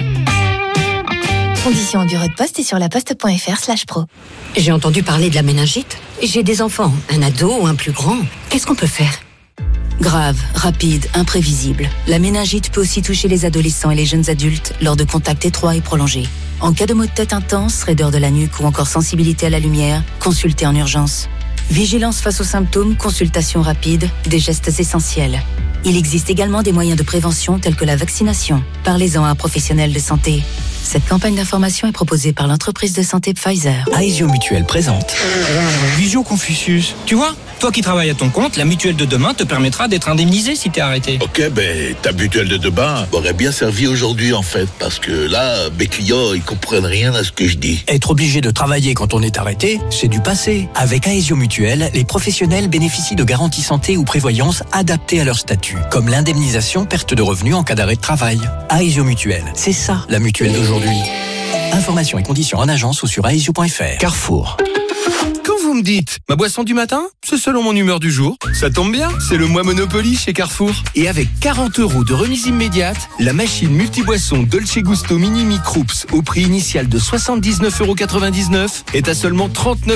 Conditions au bureau de poste et sur laposte.fr/pro. J'ai entendu parler de la méningite. J'ai des enfants, un ado ou un plus grand. Qu'est-ce qu'on peut faire? Grave, rapide, imprévisible. La méningite peut aussi toucher les adolescents et les jeunes adultes lors de contacts étroits et prolongés. En cas de maux de tête intense, raideur de la nuque ou encore sensibilité à la lumière, consultez en urgence. Vigilance face aux symptômes, consultation rapide, des gestes essentiels. Il existe également des moyens de prévention tels que la vaccination. Parlez-en à un professionnel de santé. Cette campagne d'information est proposée par l'entreprise de santé Pfizer. Aesio Mutuelle présente Visio Confucius. Tu vois, toi qui travailles à ton compte, la mutuelle de demain te permettra d'être indemnisé si t'es arrêté. Ok, ta mutuelle de demain m'aurait bien servi aujourd'hui en fait, parce que là, mes clients, ils comprennent rien à ce que je dis. Être obligé de travailler quand on est arrêté, c'est du passé. Avec Aesio Mutuelle, les professionnels bénéficient de garanties santé ou prévoyance adaptées à leur statut, comme l'indemnisation perte de revenus en cas d'arrêt de travail. Aesio Mutuelle, c'est ça la mutuelle d'aujourd'hui. Informations et conditions en agence ou sur aesio.fr. Carrefour. Quand vous me dites ma boisson du matin, c'est selon mon humeur du jour. Ça tombe bien, c'est le mois Monopoly chez Carrefour. Et avec 40 € de remise immédiate, la machine multiboisson Dolce Gusto Mini Microups au prix initial de 79,99 € est à seulement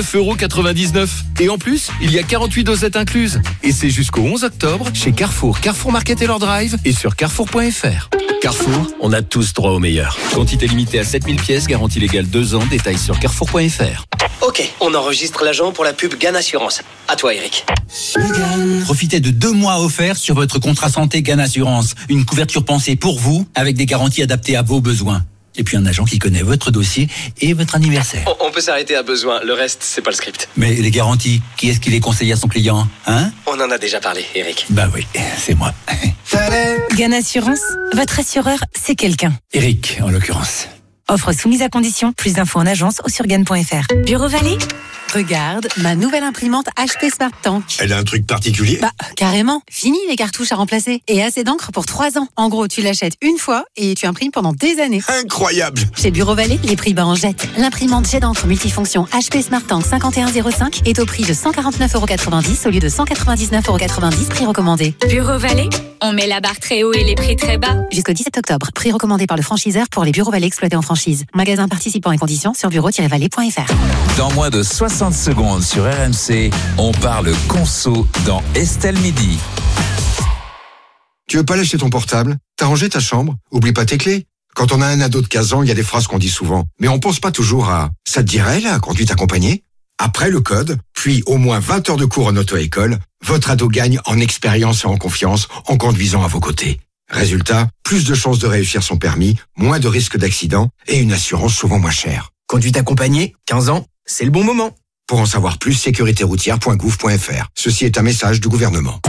39,99 €. Et en plus, il y a 48 dosettes incluses. Et c'est jusqu'au 11 octobre chez Carrefour, Carrefour Market et leur drive et sur carrefour.fr. Carrefour, on a tous droit au meilleur. Quantité limitée à 7000 pièces, garantie légale 2 ans, détails sur carrefour.fr. Ok, on enregistre l'agent pour la pub GAN Assurance. À toi, Eric. Profitez de 2 mois offerts sur votre contrat santé GAN Assurance. Une couverture pensée pour vous, avec des garanties adaptées à vos besoins. Et puis un agent qui connaît votre dossier et votre anniversaire. On peut s'arrêter à besoin, le reste, c'est pas le script. Mais les garanties, qui est-ce qui les conseille à son client, hein? On en a déjà parlé, Eric. Bah oui, c'est moi. Gann Assurance, votre assureur, c'est quelqu'un. Eric, en l'occurrence. Offre soumise à condition, plus d'infos en agence ou sur gann.fr. Bureau Vallée? Regarde, ma nouvelle imprimante HP Smart Tank. Elle a un truc particulier? Bah, carrément. Fini les cartouches à remplacer. Et assez d'encre pour 3 ans. En gros, tu l'achètes une fois et tu imprimes pendant des années. Incroyable! Chez Bureau Vallée, les prix bas en jette. L'imprimante jet d'encre multifonction HP Smart Tank 5105 est au prix de 149,90€ au lieu de 199,90€, prix recommandé. Bureau Vallée, on met la barre très haut et les prix très bas. Jusqu'au 17 octobre, prix recommandé par le franchiseur pour les Bureaux Vallée exploités en franchise. Magasin participant et conditions sur bureau-vallée.fr. Dans moins de 60 secondes sur RMC, on parle conso dans Estelle Midi. Tu veux pas lâcher ton portable? T'as rangé ta chambre? Oublie pas tes clés. Quand on a un ado de 15 ans, il y a des phrases qu'on dit souvent. Mais on pense pas toujours à « ça te dirait la conduite accompagnée ?» Après le code, puis au moins 20 heures de cours en auto-école, votre ado gagne en expérience et en confiance en conduisant à vos côtés. Résultat, plus de chances de réussir son permis, moins de risques d'accident et une assurance souvent moins chère. Conduite accompagnée, 15 ans, c'est le bon moment. Pour en savoir plus, sécuritéroutière.gouv.fr. Ceci est un message du gouvernement.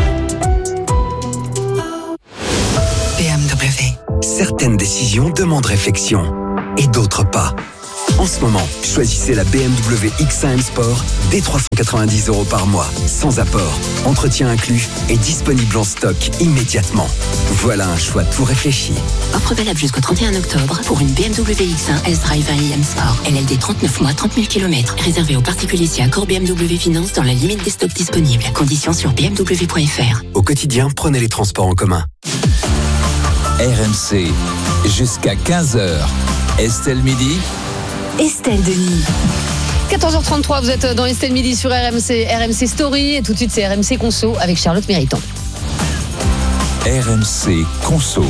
BMW. Certaines décisions demandent réflexion et d'autres pas. En ce moment, choisissez la BMW X1 M Sport dès 390€ par mois, sans apport, entretien inclus et disponible en stock immédiatement. Voilà un choix tout réfléchi. Offre valable jusqu'au 31 octobre pour une BMW X1 S-Drive 1 M Sport. LLD 39 mois, 30 000 km. Réservé aux particuliers si accord BMW Finance dans la limite des stocks disponibles. Conditions sur bmw.fr. Au quotidien, prenez les transports en commun. RMC, jusqu'à 15h. Estelle Midi. Estelle Denis. 14h33, vous êtes dans Estelle Midi sur RMC Story. Et tout de suite, c'est RMC Conso avec Charlotte Méritant. RMC Conso.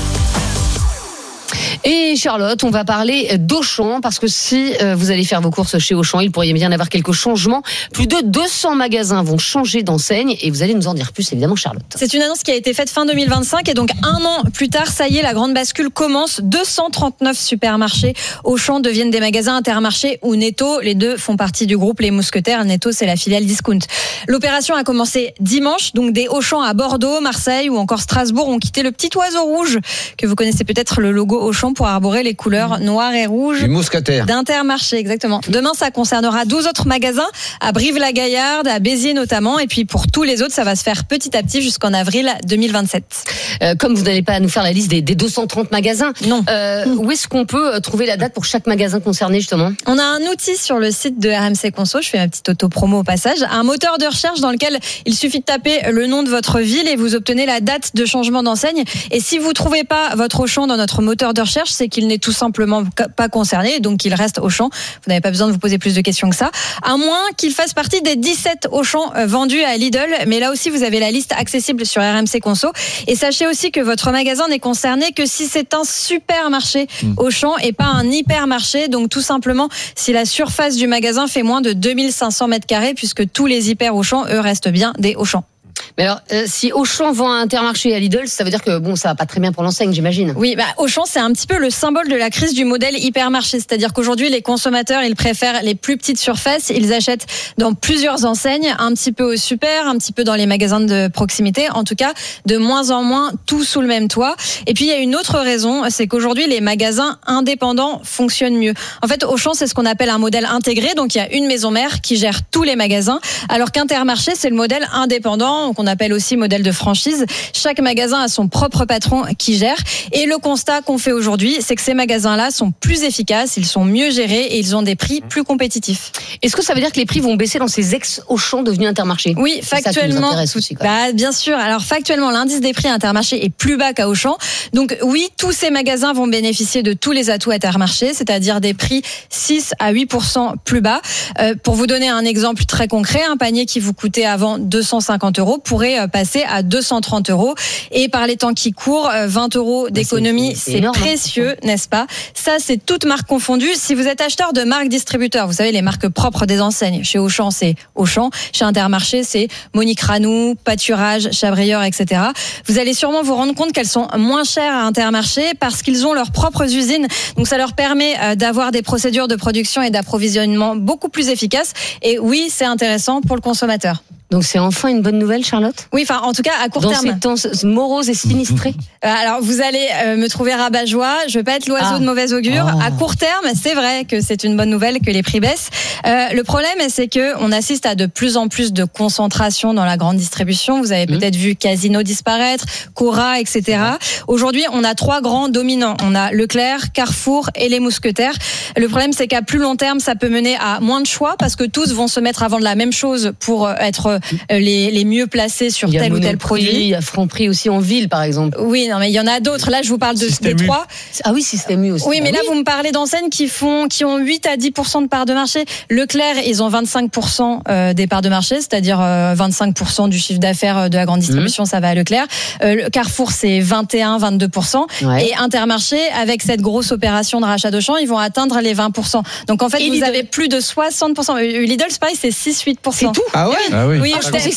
Et Charlotte, on va parler d'Auchan, parce que si vous allez faire vos courses chez Auchan, il pourrait bien y avoir quelques changements. Plus de 200 magasins vont changer d'enseigne et vous allez nous en dire plus, évidemment, Charlotte. C'est une annonce qui a été faite fin 2025 et donc un an plus tard, ça y est, la grande bascule commence. 239 supermarchés Auchan deviennent des magasins Intermarché ou Netto. Les deux font partie du groupe Les Mousquetaires. Netto, c'est la filiale Discount. L'opération a commencé dimanche, donc des Auchan à Bordeaux, Marseille ou encore Strasbourg ont quitté le petit oiseau rouge que vous connaissez peut-être, le logo Auchan, pour arborer les couleurs noires et rouges d'Intermarché, exactement. Demain, ça concernera 12 autres magasins à Brive-la-Gaillarde, à Béziers notamment, et puis pour tous les autres, ça va se faire petit à petit jusqu'en avril 2027. Comme vous n'allez pas nous faire la liste des 230 magasins, non. Où est-ce qu'on peut trouver la date pour chaque magasin concerné, justement? On a un outil sur le site de RMC Conso, je fais ma petite auto-promo au passage, un moteur de recherche dans lequel il suffit de taper le nom de votre ville et vous obtenez la date de changement d'enseigne. Et si vous trouvez pas votre Auchan dans notre moteur de recherche, c'est qu'il n'est tout simplement pas concerné, donc qu'il reste Auchan. Vous n'avez pas besoin de vous poser plus de questions que ça, à moins qu'il fasse partie des 17 Auchan vendus à Lidl. Mais là aussi, vous avez la liste accessible sur RMC Conso. Et sachez aussi que votre magasin n'est concerné que si c'est un supermarché Auchan et pas un hypermarché. Donc tout simplement, si la surface du magasin fait moins de 2500 m², puisque tous les hyper Auchan, eux, restent bien des Auchan. Mais alors, si Auchan vend à Intermarché et à Lidl, ça veut dire que bon, ça va pas très bien pour l'enseigne, j'imagine. Oui, Auchan, c'est un petit peu le symbole de la crise du modèle hypermarché. C'est-à-dire qu'aujourd'hui, les consommateurs, ils préfèrent les plus petites surfaces. Ils achètent dans plusieurs enseignes, un petit peu au super, un petit peu dans les magasins de proximité. En tout cas, de moins en moins, tout sous le même toit. Et puis, il y a une autre raison, c'est qu'aujourd'hui, les magasins indépendants fonctionnent mieux. En fait, Auchan, c'est ce qu'on appelle un modèle intégré. Donc, il y a une maison mère qui gère tous les magasins. Alors qu'Intermarché, c'est le modèle indépendant, qu'on appelle aussi modèle de franchise. Chaque magasin a son propre patron qui gère. Et le constat qu'on fait aujourd'hui, c'est que ces magasins-là sont plus efficaces, ils sont mieux gérés et ils ont des prix plus compétitifs. Est-ce que ça veut dire que les prix vont baisser dans ces ex-Auchan devenus Intermarché? Oui, factuellement. Aussi, bien sûr. Alors factuellement, l'indice des prix Intermarché est plus bas qu'à Auchan. Donc oui, tous ces magasins vont bénéficier de tous les atouts Intermarché, c'est-à-dire des prix 6 à 8% plus bas. Pour vous donner un exemple très concret, un panier qui vous coûtait avant 250 € pourrait passer à 230 €. Et par les temps qui courent, 20 € d'économie, c'est énorme, précieux, n'est-ce pas? Ça, c'est toutes marques confondues. Si vous êtes acheteur de marques distributeurs, vous savez, les marques propres des enseignes. Chez Auchan, c'est Auchan. Chez Intermarché, c'est Monique Ranou, Pâturage, Chabrieur, etc. Vous allez sûrement vous rendre compte qu'elles sont moins chères à Intermarché parce qu'ils ont leurs propres usines. Donc, ça leur permet d'avoir des procédures de production et d'approvisionnement beaucoup plus efficaces. Et oui, c'est intéressant pour le consommateur. Donc c'est enfin une bonne nouvelle, Charlotte? Oui, enfin en tout cas à court terme. Dans ces temps moroses et sinistrés. Alors vous allez me trouver rabat-joie, je vais pas être l'oiseau de mauvais augure. À court terme, c'est vrai que c'est une bonne nouvelle que les prix baissent. Le problème, c'est que on assiste à de plus en plus de concentration dans la grande distribution. Vous avez peut-être vu Casino disparaître, Cora, etc. Aujourd'hui, on a 3 grands dominants. On a Leclerc, Carrefour et les Mousquetaires. Le problème, c'est qu'à plus long terme, ça peut mener à moins de choix parce que tous vont se mettre à vendre la même chose pour être les mieux placés sur tel ou tel produit. Il y a Franprix aussi en ville, par exemple. Oui, non, mais il y en a d'autres. Là, je vous parle des 3. Ah oui, Système U aussi. Oui, mais là, vous me parlez d'enseignes qui ont 8 à 10% de parts de marché. Leclerc, ils ont 25% des parts de marché, c'est-à-dire 25% du chiffre d'affaires de la grande distribution, ça va à Leclerc. Carrefour, c'est 21-22%. Ouais. Et Intermarché, avec cette grosse opération de rachat d'Auchan, ils vont atteindre les 20%. Donc, en fait, vous avez plus de 60%. Lidl, c'est pareil, c'est 6-8%. C'est tout? Ah ouais? Ah oui. Oui, presque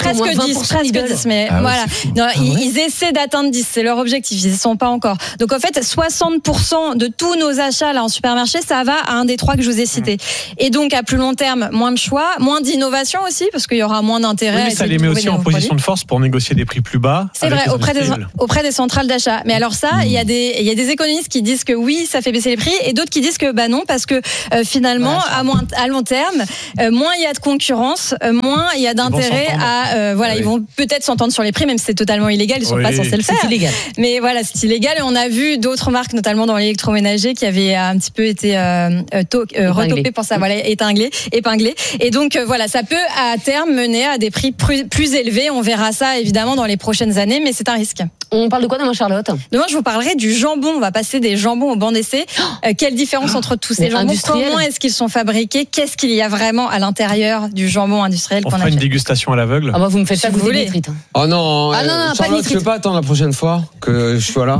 10, mais voilà. Non, ils essaient d'atteindre 10, c'est leur objectif, ils n'y sont pas encore. Donc en fait, 60% de tous nos achats là en supermarché, ça va à un des 3 que je vous ai cités. Et donc à plus long terme, moins de choix, moins d'innovation aussi, parce qu'il y aura moins d'intérêt. Oui, mais ça les met aussi en position de force pour négocier des prix plus bas. C'est vrai, auprès des centrales d'achat. Mais alors ça, il y a des économistes qui disent que oui, ça fait baisser les prix, et d'autres qui disent que bah non, parce que finalement, à long terme, moins il y a de concurrence, moins il y a d'intérêt ils vont peut-être s'entendre sur les prix, même si c'est totalement illégal, ils sont pas censés le faire. C'est illégal. Mais voilà, c'est illégal, et on a vu d'autres marques, notamment dans l'électroménager, qui avaient un petit peu été retopées pour ça, voilà, épinglées. Et donc voilà, ça peut à terme mener à des prix plus élevés. On verra ça évidemment dans les prochaines années, mais c'est un risque. On parle de quoi demain, Charlotte? Demain, je vous parlerai du jambon. On va passer des jambons au banc d'essai. Quelle différence entre tous ces jambons? Comment est-ce qu'ils sont fabriqués? Qu'est-ce qu'il y a vraiment à l'intérieur du jambon industriel qu'on achète? On fera une dégustation à l'aveugle. Ah bah vous me faites si pas vous voulez. Oh non, non, Charlotte, tu peux pas attendre la prochaine fois que je sois là?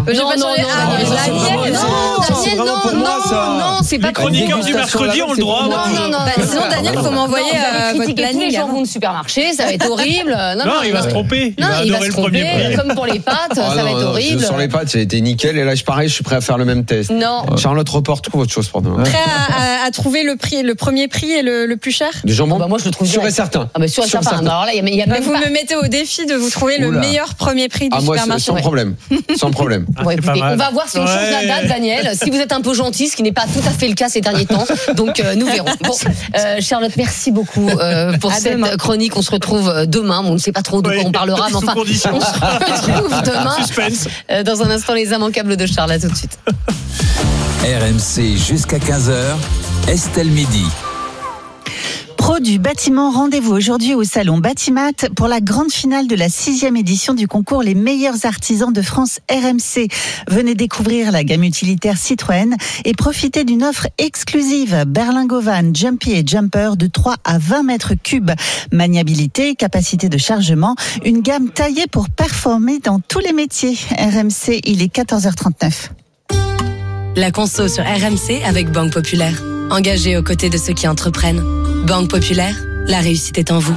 Non, c'est pas les chroniqueurs du mercredi ont le droit. Non. Sinon, Daniel, il faut m'envoyer votre planning. Les jambons de supermarché, ça va être horrible. Non, il va se tromper. Il va adorer le premier prix. Comme pour les pâtes, ça va être horrible. Sur les pâtes, ça a été nickel. Et là, je suis prêt à faire le même test. Non. Charlotte, reporte, trouve autre chose pour demain. Prêt à trouver le premier prix et le plus cher? Du jambon? Moi, je le trouve sûr et certain. Ah, mais sûr et certain. Alors là, il y a même vous me mettez au défi de vous trouver le meilleur premier prix du supermarché. Sans problème. Sans problème. Écoutez, on va voir si on change la date, Daniel. Si vous êtes un peu gentil, ce qui n'est pas tout à fait le cas ces derniers temps. Donc, nous verrons. Bon, Charlotte, merci beaucoup pour cette chronique. On se retrouve demain. On ne sait pas trop de quoi on parlera, mais enfin, on se retrouve demain. Suspense. Dans un instant, les immanquables de Charles. À tout de suite. RMC jusqu'à 15h, Estelle Midi. Pro du bâtiment, rendez-vous aujourd'hui au salon Batimat pour la grande finale de la 6e édition du concours Les meilleurs artisans de France RMC. Venez découvrir la gamme utilitaire Citroën et profitez d'une offre exclusive Berlingovan, Jumpy et Jumper de 3 à 20 mètres cubes. Maniabilité, capacité de chargement, une gamme taillée pour performer dans tous les métiers. RMC, il est 14h39. La conso sur RMC avec Banque Populaire. Engagée aux côtés de ceux qui entreprennent. Banque Populaire, la réussite est en vous.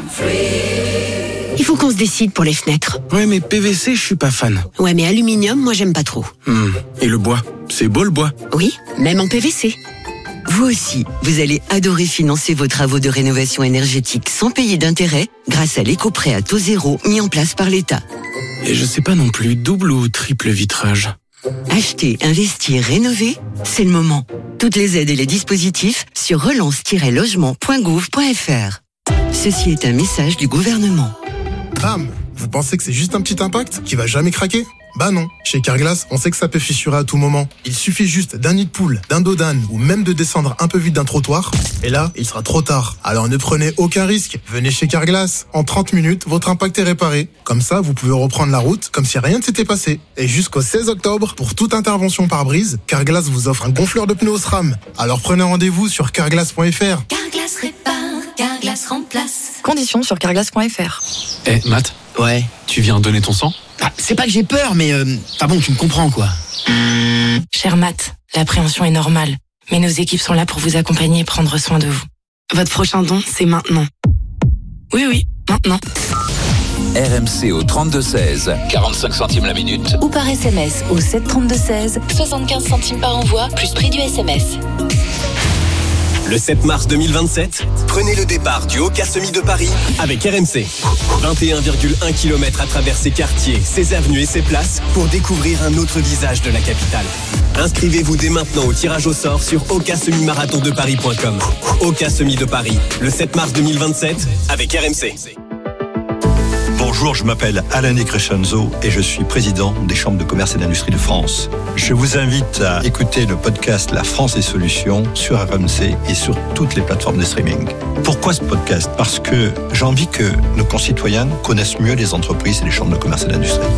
Il faut qu'on se décide pour les fenêtres. Ouais, mais PVC, je suis pas fan. Ouais, mais aluminium, moi j'aime pas trop. Et le bois? C'est beau le bois? Oui, même en PVC. Vous aussi, vous allez adorer financer vos travaux de rénovation énergétique sans payer d'intérêt grâce à l'éco-prêt à taux zéro mis en place par l'État. Et je sais pas non plus, double ou triple vitrage? Acheter, investir, rénover, c'est le moment. Toutes les aides et les dispositifs sur relance-logement.gouv.fr. Ceci est un message du gouvernement. Bam! Vous pensez que c'est juste un petit impact qui va jamais craquer? Bah non. Chez Carglass, on sait que ça peut fissurer à tout moment. Il suffit juste d'un nid de poule, d'un dos d'âne ou même de descendre un peu vite d'un trottoir. Et là, il sera trop tard. Alors ne prenez aucun risque. Venez chez Carglass. En 30 minutes, votre impact est réparé. Comme ça, vous pouvez reprendre la route comme si rien ne s'était passé. Et jusqu'au 16 octobre, pour toute intervention pare-brise, Carglass vous offre un gonfleur de pneus au SRAM. Alors prenez rendez-vous sur carglass.fr. Carglass répare, Carglass remplace. Conditions sur carglass.fr. Matt, Ouais. Tu viens donner ton sang ? C'est pas que j'ai peur, mais bon, tu me comprends, quoi. Cher Matt, l'appréhension est normale, mais nos équipes sont là pour vous accompagner et prendre soin de vous. Votre prochain don, c'est maintenant. Oui, maintenant. RMC au 32-16, 45 centimes la minute. Ou par SMS au 732-16, 75 centimes par envoi, plus prix du SMS. Le 7 mars 2027, prenez le départ du Oka Semi de Paris avec RMC. 21,1 km à travers ses quartiers, ses avenues et ses places pour découvrir un autre visage de la capitale. Inscrivez-vous dès maintenant au tirage au sort sur okasemimarathondeparis.com. Oka Semi de Paris, le 7 mars 2027 avec RMC. Bonjour, je m'appelle Alain Crescenzo et je suis président des chambres de commerce et d'industrie de France. Je vous invite à écouter le podcast La France et Solutions sur RMC et sur toutes les plateformes de streaming. Pourquoi ce podcast ? Parce que j'ai envie que nos concitoyens connaissent mieux les entreprises et les chambres de commerce et d'industrie.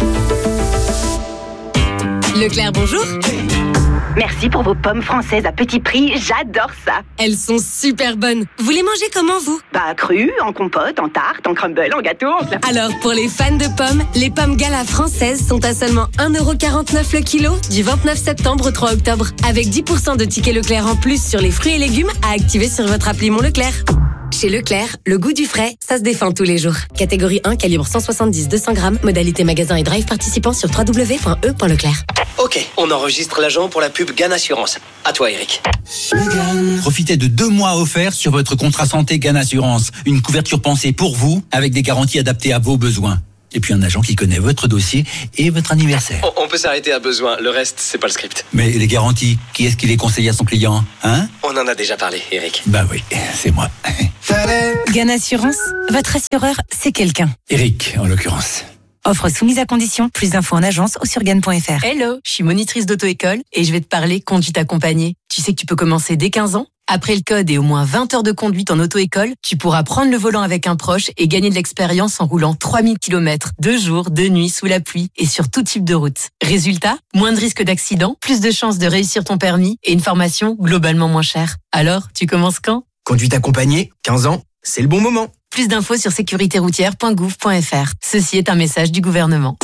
Leclerc, bonjour. Merci pour vos pommes françaises à petit prix, j'adore ça. Elles sont super bonnes. Vous les mangez comment, vous ? Crues, en compote, en tarte, en crumble, en gâteau, Alors, pour les fans de pommes, les pommes Gala françaises sont à seulement 1,49€ le kilo du 29 septembre au 3 octobre. Avec 10% de tickets Leclerc en plus sur les fruits et légumes à activer sur votre appli Mon Leclerc. Chez Leclerc, le goût du frais, ça se défend tous les jours. Catégorie 1, calibre 170-200 grammes, modalité magasin et drive participant sur www.e.leclerc. Ok, on enregistre l'agent pour la pub GAN Assurance. À toi, Eric. Profitez de 2 mois offerts sur votre contrat santé GAN Assurance. Une couverture pensée pour vous, avec des garanties adaptées à vos besoins. Et puis un agent qui connaît votre dossier et votre anniversaire. On peut s'arrêter à besoin, le reste, c'est pas le script. Mais les garanties, qui est-ce qui les conseille à son client, hein ? On en a déjà parlé, Eric. Bah oui, c'est moi. GAN Assurance, votre assureur, c'est quelqu'un. Eric, en l'occurrence. Offre soumise à condition. Plus d'infos en agence ou sur GAN.fr. Hello, je suis monitrice d'auto-école et je vais te parler conduite accompagnée. Tu sais que tu peux commencer dès 15 ans ? Après le code et au moins 20 heures de conduite en auto-école, tu pourras prendre le volant avec un proche et gagner de l'expérience en roulant 3000 km, 2 jours, 2 nuits, sous la pluie et sur tout type de route. Résultat, moins de risques d'accident, plus de chances de réussir ton permis et une formation globalement moins chère. Alors, tu commences quand ? Conduite accompagnée, 15 ans, c'est le bon moment. Plus d'infos sur sécuritéroutière.gouv.fr. Ceci est un message du gouvernement.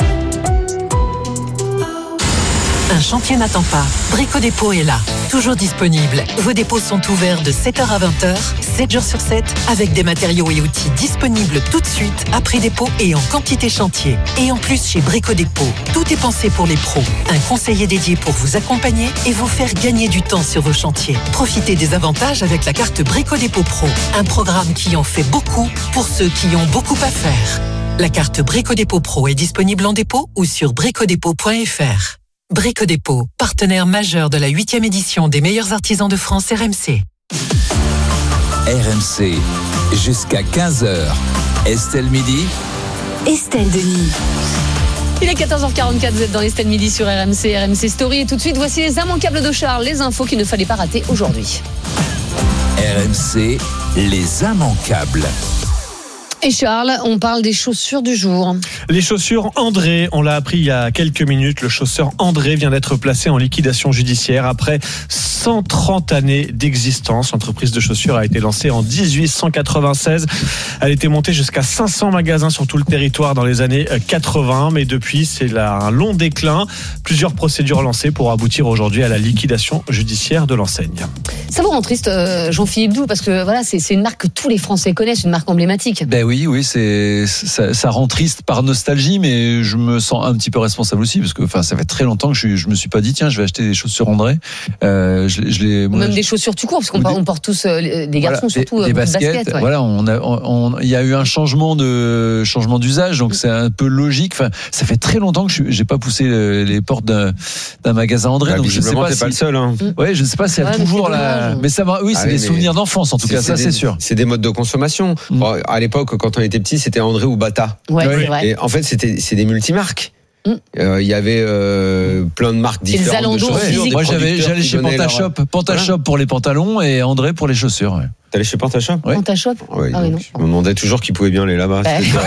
Un chantier n'attend pas. Brico Dépôt est là, toujours disponible. Vos dépôts sont ouverts de 7h à 20h, 7 jours sur 7, avec des matériaux et outils disponibles tout de suite, à prix dépôt et en quantité chantier. Et en plus, chez Brico Dépôt, tout est pensé pour les pros. Un conseiller dédié pour vous accompagner et vous faire gagner du temps sur vos chantiers. Profitez des avantages avec la carte Brico Dépôt Pro, un programme qui en fait beaucoup pour ceux qui ont beaucoup à faire. La carte Brico Dépôt Pro est disponible en dépôt ou sur bricodépôt.fr. Brico Dépôt, partenaire majeur de la 8e édition des meilleurs artisans de France RMC. RMC, jusqu'à 15h. Estelle Midi. Estelle Denis. Il est 14h44, vous êtes dans Estelle Midi sur RMC, RMC Story. Et tout de suite, voici les immanquables de Charles, les infos qu'il ne fallait pas rater aujourd'hui. RMC, les immanquables. Et Charles, on parle des chaussures du jour. Les chaussures André, on l'a appris il y a quelques minutes, le chausseur André vient d'être placé en liquidation judiciaire après 130 années d'existence. L'entreprise de chaussures a été lancée en 1896. Elle était montée jusqu'à 500 magasins sur tout le territoire dans les années 80, mais depuis, c'est là un long déclin. Plusieurs procédures lancées pour aboutir aujourd'hui à la liquidation judiciaire de l'enseigne. Ça vous rend triste, Jean-Philippe Doux, parce que voilà, c'est une marque que tous les Français connaissent, une marque emblématique. Ben oui, ça rend triste par nostalgie, mais je me sens un petit peu responsable aussi, parce que ça fait très longtemps que je me suis pas dit tiens, je vais acheter des chaussures André. Même des chaussures tout court, parce qu'on porte tous des garçons, voilà, surtout des baskets. Ouais. Voilà, il y a eu un changement d'usage, donc c'est un peu logique. Enfin, ça fait très longtemps que j'ai pas poussé les portes d'un magasin André. Bah, donc je sais pas t'es pas le seul. Hein. Ouais, je sais pas si elle a toujours la. Mais ça va. Oui, c'est des souvenirs d'enfance en tout cas. Ça, c'est sûr. C'est des modes de consommation. Bon, à l'époque, quand on était petit, c'était André ou Bata. Ouais, c'est vrai. Et en fait, c'est des multimarques. Il y avait plein de marques différentes de chaussures. Moi, j'allais chez Pantashop pour les pantalons et André pour les chaussures. Ouais. T'es allé chez Pantashop? Pantashop? Ouais, Ah oui, non. je me demandais toujours qui pouvait bien aller là-bas.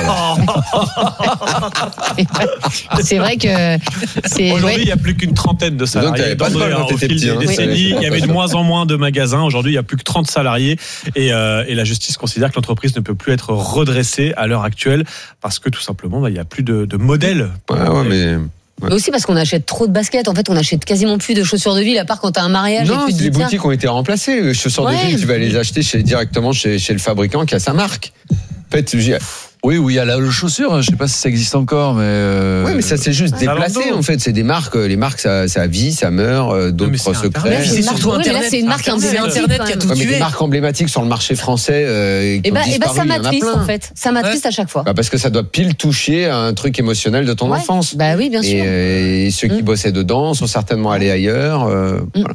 C'est vrai que aujourd'hui, il n'y a plus qu'une trentaine de salariés. Donc, t'avais pas de bol quand au t'étais fil petit, des hein. décennies, Oui. il y avait de moins en moins de magasins. Aujourd'hui, il n'y a plus que 30 salariés. Et la justice considère que l'entreprise ne peut plus être redressée à l'heure actuelle parce que tout simplement, il n'y a plus de modèle. Mais aussi parce qu'on achète trop de baskets. En fait, on achète quasiment plus de chaussures de ville, à part quand t'as un mariage. non, et tu te les dis, tiens, boutiques ont été remplacées. Les chaussures de ville, tu vas les acheter directement chez le fabricant qui a sa marque. En fait, oui, il y a la chaussure, je sais pas si ça existe encore, mais. Oui, mais ça c'est juste déplacé en fait. C'est des marques, les marques ça vit, ça meurt, d'autres se créent. C'est surtout Internet. C'est une marque emblématique. C'est Internet qui a tout tué. Des marques emblématiques sur le marché français. Et ça m'attriste en fait. Ça m'attriste à chaque fois. Parce que ça doit pile toucher à un truc émotionnel de ton enfance. Bah oui, bien sûr. Et ceux qui bossaient dedans sont certainement allés ailleurs. Voilà.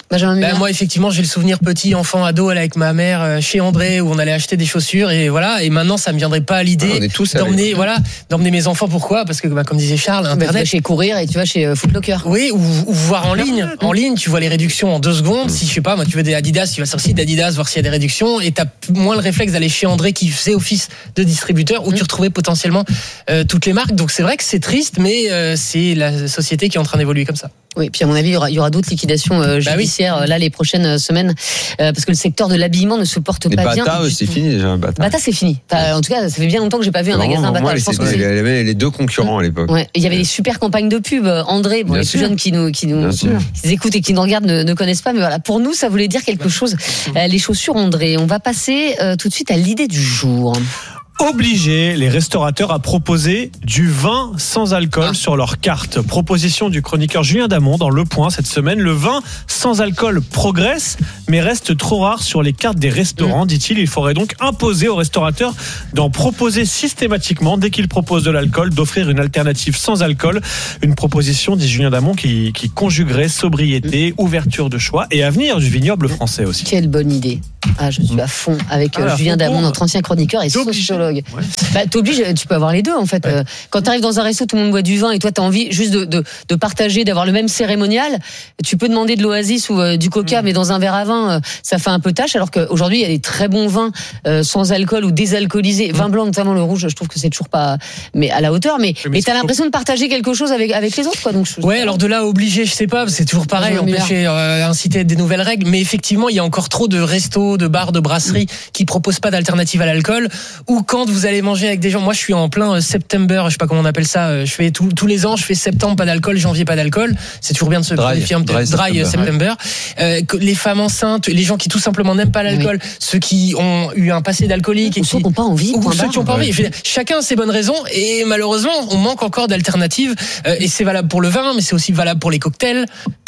Moi effectivement j'ai le souvenir petit enfant ado avec ma mère chez André où on allait acheter des chaussures et voilà, et maintenant ça me viendrait pas à l'idée d'emmener mes enfants. Pourquoi? Parce que comme disait Charles, Internet, tu vas chez Courir et tu vas chez Footlocker. Oui, ou voir en ligne tu vois les réductions en 2 secondes. Si je sais pas, moi tu veux des Adidas, tu vas sur le site d'Adidas voir s'il y a des réductions et t'as moins le réflexe d'aller chez André qui faisait office de distributeur où tu retrouvais potentiellement toutes les marques. Donc c'est vrai que c'est triste, mais c'est la société qui est en train d'évoluer comme ça. Oui, puis à mon avis, il y aura d'autres liquidations judiciaires là les prochaines semaines, parce que le secteur de l'habillement ne se porte pas bien. Bata, c'est fini déjà. Bata, c'est fini. En tout cas, ça fait bien longtemps que j'ai pas vu un magasin Bata. Il y avait les 2 concurrents à l'époque. Ouais, il y avait des super campagnes de pub. André, les plus jeunes qui nous écoutent et qui nous regardent ne connaissent pas, mais voilà, pour nous, ça voulait dire quelque chose. Les chaussures André. On va passer tout de suite à l'idée du jour. Obliger les restaurateurs à proposer du vin sans alcool sur leur carte. Proposition du chroniqueur Julien Damon dans Le Point cette semaine. Le vin sans alcool progresse, mais reste trop rare sur les cartes des restaurants, dit-il. Il faudrait donc imposer aux restaurateurs d'en proposer systématiquement, dès qu'ils proposent de l'alcool, d'offrir une alternative sans alcool. Une proposition, dit Julien Damon, qui conjuguerait sobriété, ouverture de choix et avenir du vignoble français aussi. Quelle bonne idée. Je suis à fond avec Julien Damon, notre ancien chroniqueur et sociologue. T'obliges, tu peux avoir les deux en fait. Quand tu arrives dans un resto, tout le monde boit du vin et toi tu as envie juste de partager, d'avoir le même cérémonial, tu peux demander de l'Oasis ou du Coca, mais dans un verre à vin, ça fait un peu tâche, alors qu'aujourd'hui il y a des très bons vins sans alcool ou désalcoolisés. Vin blanc, notamment le rouge, je trouve que c'est toujours pas à la hauteur, mais t'as l'impression de partager quelque chose avec les autres, quoi. Donc, alors de là obliger, je sais pas, c'est toujours pareil, empêcher, inciter des nouvelles règles, mais effectivement il y a encore trop de restos, de bars, de brasseries qui proposent pas d'alternative à l'alcool, ou quand vous allez manger avec des gens. Moi je suis en plein September, je sais pas comment on appelle ça, je fais tous les ans, je fais septembre pas d'alcool, janvier pas d'alcool, c'est toujours bien de se vérifier un petit dry September. Les femmes enceintes, les gens qui tout simplement n'aiment pas l'alcool, ceux qui ont eu un passé d'alcoolique, ou ceux qui n'ont pas envie, ceux qui n'ont pas envie. Chacun a ses bonnes raisons, et malheureusement on manque encore d'alternatives, et c'est valable pour le vin, mais c'est aussi valable pour les cocktails,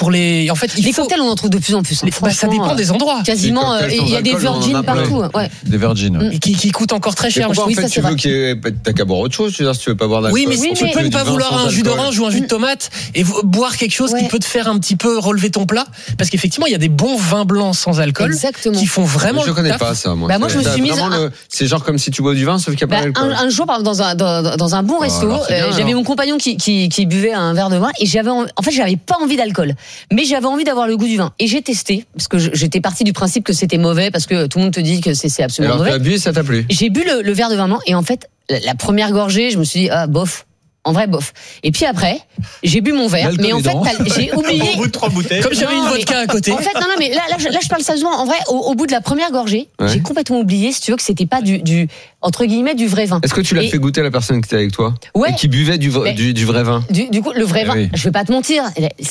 en fait les cocktails on en trouve de plus en plus. Ça dépend des endroits. Quasiment, il y a des virgins partout. Des virgins. Qui coûtent encore très cher. Pourquoi, en fait, tu veux t'as qu'à boire autre chose, si tu veux pas boire d'alcool. Oui, mais tu peux ne pas vouloir un jus d'orange ou un jus de tomate et boire quelque chose qui peut te faire un petit peu relever ton plat, parce qu'effectivement il y a des bons vins blancs sans alcool qui font vraiment. Je connais pas ça, moi. Moi je me suis mise. C'est genre comme si tu bois du vin sauf qu'il n'y a pas d'alcool. Un jour, dans un bon resto, j'avais mon compagnon qui buvait un verre de vin et j'avais pas envie d'alcool, mais j'avais envie d'avoir le goût du vin, et j'ai testé parce que j'étais partie du principe que c'était mauvais, parce que tout le monde te dit que c'est absolument mauvais. Alors tu as bu, ça t'a plu? J'ai bu le verre de vin blanc et en fait la première gorgée, je me suis dit bof. En vrai, bof. Et puis après, j'ai bu mon verre, mais en fait, j'ai oublié. Au bout de 3 bouteilles. Comme j'avais une vodka à côté. En fait, non, mais là, je parle sérieusement. En vrai, au bout de la première gorgée, j'ai complètement oublié, si tu veux, que c'était pas entre guillemets, du vrai vin. Est-ce que tu l'as fait goûter à la personne qui était avec toi? Ouais. Et qui buvait du vrai vin? Du coup, le vrai vin, je vais pas te mentir,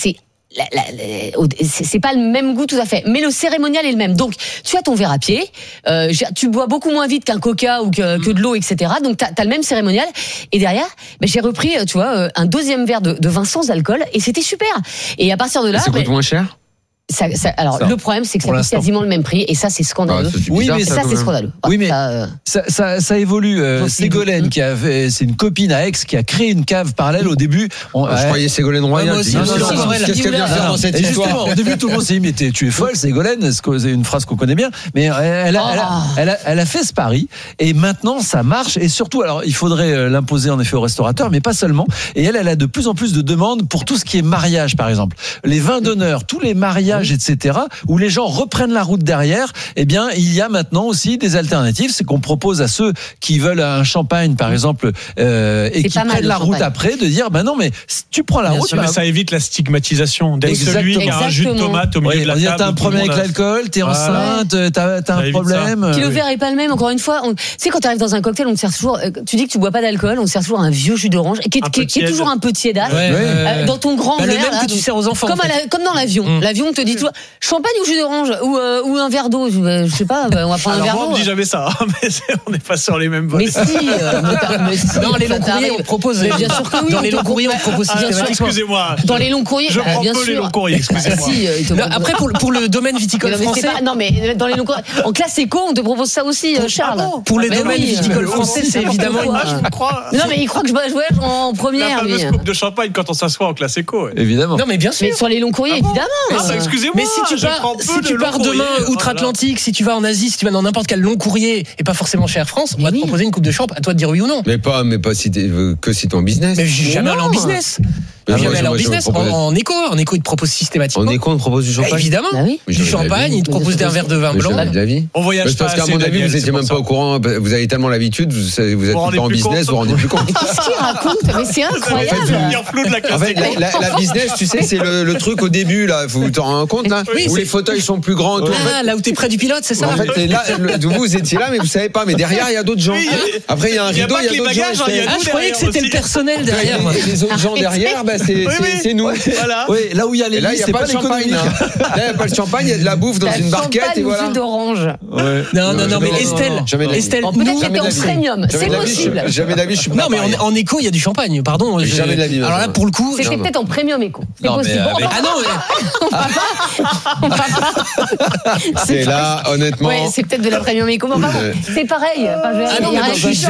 c'est pas le même goût tout à fait, mais le cérémonial est le même. Donc tu as ton verre à pied, tu bois beaucoup moins vite qu'un coca ou que de l'eau, etc. Donc t'as le même cérémonial, et derrière j'ai repris un deuxième verre de vin sans alcool, et c'était super. Et à partir de là, ça coûte moins cher. Le problème, c'est que ça coûte quasiment le même prix, et ça, c'est scandaleux. Mais ça, c'est scandaleux. Oui, mais ça évolue. Ségolène, c'est une copine à Aix qui a créé une cave parallèle au début. Je croyais Ségolène Royal. Qu'est-ce qu'elle vient faire dans cette histoire? Au début, tout le monde s'est dit, mais tu es folle, Ségolène. C'est une phrase qu'on connaît bien. Mais elle a fait ce pari, et maintenant, ça marche. Et surtout, alors, il faudrait l'imposer en effet aux restaurateurs, mais pas seulement. Et elle a de plus en plus de demandes pour tout ce qui est mariage, par exemple. Les vins d'honneur, tous les mariages péage, etc., où les gens reprennent la route derrière, eh bien, il y a maintenant aussi des alternatives. C'est qu'on propose à ceux qui veulent un champagne, par exemple, et qui prennent la route après, de dire, non, mais tu prends la route. Mais ça évite la stigmatisation. Dès celui qui a un jus de tomate au milieu de la table. T'as un problème avec l'alcool, t'es enceinte, t'as un problème. Qui le verre est pas le même, encore une fois. Tu sais, quand tu arrives dans un cocktail, on te sert toujours, tu dis que tu bois pas d'alcool, on te sert toujours un vieux jus d'orange, qui est toujours un peu tiédasse, dans ton grand verre. Le même que tu sers aux enfants. Comme dans l'avion. L'avion, on te dit toujours, champagne ou jus d'orange, ou un verre d'eau. Je sais pas, on va prendre un verre d'eau. On me dit jamais ça, mais on n'est pas sur les mêmes vols. Mais si, dans les longs courriers, on propose. Bien sûr que oui. Dans les longs courriers, on propose systématiquement. Excusez-moi. Dans les longs courriers, je prends bien peu sûr. les longs courriers, excusez-moi. Après, pour le domaine viticole français. Non, mais dans les longs courriers. En classe éco, on te propose ça aussi, Charles. Pour le domaine viticole français, c'est évidemment une. Non, mais il croit que je voyage en première. La fameuse coupe de champagne quand on s'assoit en classe éco. Évidemment. Non, mais bien sûr. Mais sur les longs courriers, évidemment. Excusez-moi. Mais si tu pars demain outre-Atlantique, si tu vas en Asie, si tu vas dans n'importe quel long courrier et pas forcément chez Air France, on va te proposer une coupe de champ. À toi de dire oui ou non. Mais pas si t'es en business. Mais j'ai jamais allé en business. Jamais allé en business. En éco, il te propose systématiquement. En éco, on te propose du champagne. Évidemment. Du champagne, il te propose un verre de vin blanc. On voyage pas. Parce qu'à mon avis, vous étiez même pas au courant. Vous avez tellement l'habitude, vous êtes pas en business, vous vous rendez plus compte. Qu'est-ce qu'il raconte? Mais c'est incroyable. En fait, la business, tu sais, c'est le truc au début, là. Vous t'en rendez compte, là? Où les fauteuils sont plus grands. Là où t'es près du pilote, c'est ça? En fait, là, vous étiez là, mais vous savez pas. Mais derrière, il y a d'autres gens. Après, il y a un rideau, il y a d'autres gens. Je croyais que c'était le personnel derrière. Les autres gens derrière, c'est nous. Voilà. Oui, là où il y a les là, il n'y a pas de champagne. Là, il n'y a pas de champagne, il y a de la bouffe dans une barquette et voilà. Jus d'orange. Non, mais Estelle, peut-être que t'es en premium, c'est possible. Jamais d'avis, je suis pas. Non, mais en éco, il y a du champagne, pardon. Jamais de la vie. Alors là, pour le coup. C'était peut-être en premium éco. C'est possible. Ah non, c'est là, honnêtement. Oui, c'est peut-être de la premium éco. C'est pareil. Ah non,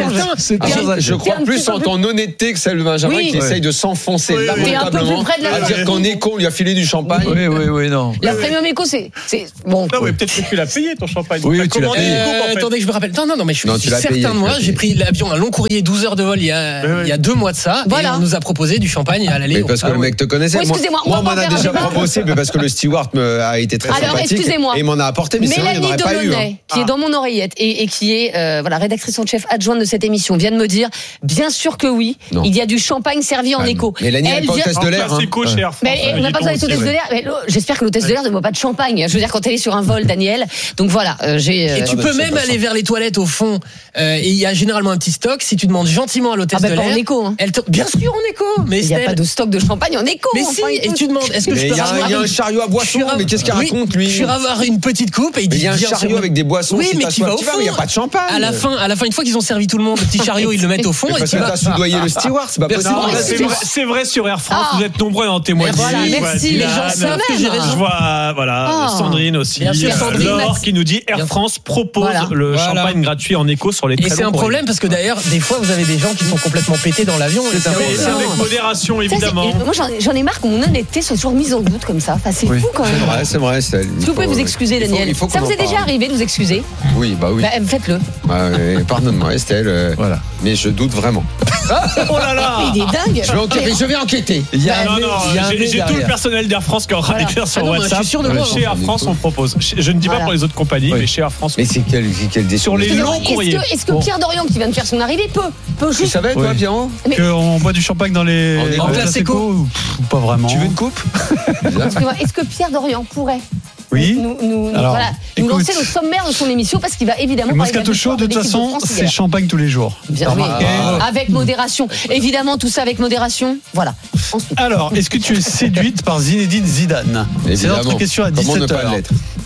mais je crois plus en ton honnêteté que celle de Benjamin qui essaye de s'enfoncer lamentablement à dire qu'en éco, on lui a filé du champagne. Oui, non. La premium éco, c'est bon. Non, mais peut-être que tu l'as payé ton champagne. Oui, tu l'as payé. Attendez que je me rappelle. Non, mais je suis certain de moi. J'ai pris l'avion, un long courrier, 12 heures de vol il y a 2 mois de ça. Et on nous a proposé du champagne à l'aller. Mais parce que le mec te connaissait. Excusez-moi, moi, on m'en a déjà proposé, mais parce que le steward a été très sympathique. Alors, excusez-moi. Et il m'en a apporté, mais sinon, il n'y en aurait pas eu. Qui est dans mon oreillette et qui est rédactrice en chef adjointe de cette émission, vient de me dire, bien sûr que oui, il y a du champagne servi en éco. Mais Mélanie n'a pas l'hôtesse de l'air. Mais on n'a pas besoin d'être hôtesse de l'air. J'espère que l'hôtesse de l'air ne boit pas de champagne. Je veux dire, quand elle est sur un vol, Daniel. Donc voilà, Et tu peux même aller vers les toilettes au fond. Et il y a généralement un petit stock. Si tu demandes gentiment à l'hôtesse de l'air. En éco. Bien sûr en éco. Mais il n'y a pas de stock de champagne en éco. Mais si, et tu demandes, est-ce que je peux avoir. Il y a un chariot à boissons, mais qu'est-ce qu'il raconte lui? Je vais avoir une petite coupe et il dit. Il y a un chariot avec des boissons. Oui, mais qui va au fond. Il n'y a pas de champagne. À la fin, une fois qu'ils ont servi tout le monde, le petit chariot, ils le mettent au fond. Parce que t'as soudoyé le steward, c'est pas possible. C'est vrai sur Air France, vous êtes nombreux à en témoigner. Voilà, merci, les gens savent que j'ai raison. Je vois, Sandrine aussi. Laure qui nous dit Air France propose le champagne gratuit en éco sur les très longs courriers. Et c'est un problème parce que d'ailleurs, des fois, vous avez des gens qui sont complètement pétés dans l'avion. C'est avec modération, évidemment. Moi, j'en ai marre que mon honnêteté soit toujours mise en doute comme ça. Enfin, c'est fou quand même. C'est vrai. Est-ce que vous pouvez vous excuser, Daniel? Ça vous est déjà arrivé de vous excuser? Oui, bah oui. Faites-le. Pardonne-moi, Estelle. Voilà. Mais je doute vraiment. Oh là là! Il est dingue! Je vais enquêter. J'ai tout le personnel d'Air France qui est en train d'écrire sur WhatsApp. Chez Air France, on propose. Je ne dis pas pour les autres compagnies, mais chez Air France. Mais c'est quel décision? Sur les longs courriers. Est-ce que Pierre Dorian, qui vient de faire son arrivée, peut juste. Tu savais, toi, Pierrot? Qu'on boit du champagne dans les classe éco? Pas vraiment. Tu veux une coupe? Est-ce que Pierre Dorian pourrait nous lancer le sommaire de son émission parce qu'il va évidemment Moscato Show, de toute façon, c'est champagne tous les jours. Bien, avec modération. Évidemment, tout ça avec modération. Voilà. Ensuite. Alors, est-ce que tu es séduite par Zinedine Zidane? C'est notre question à 17h.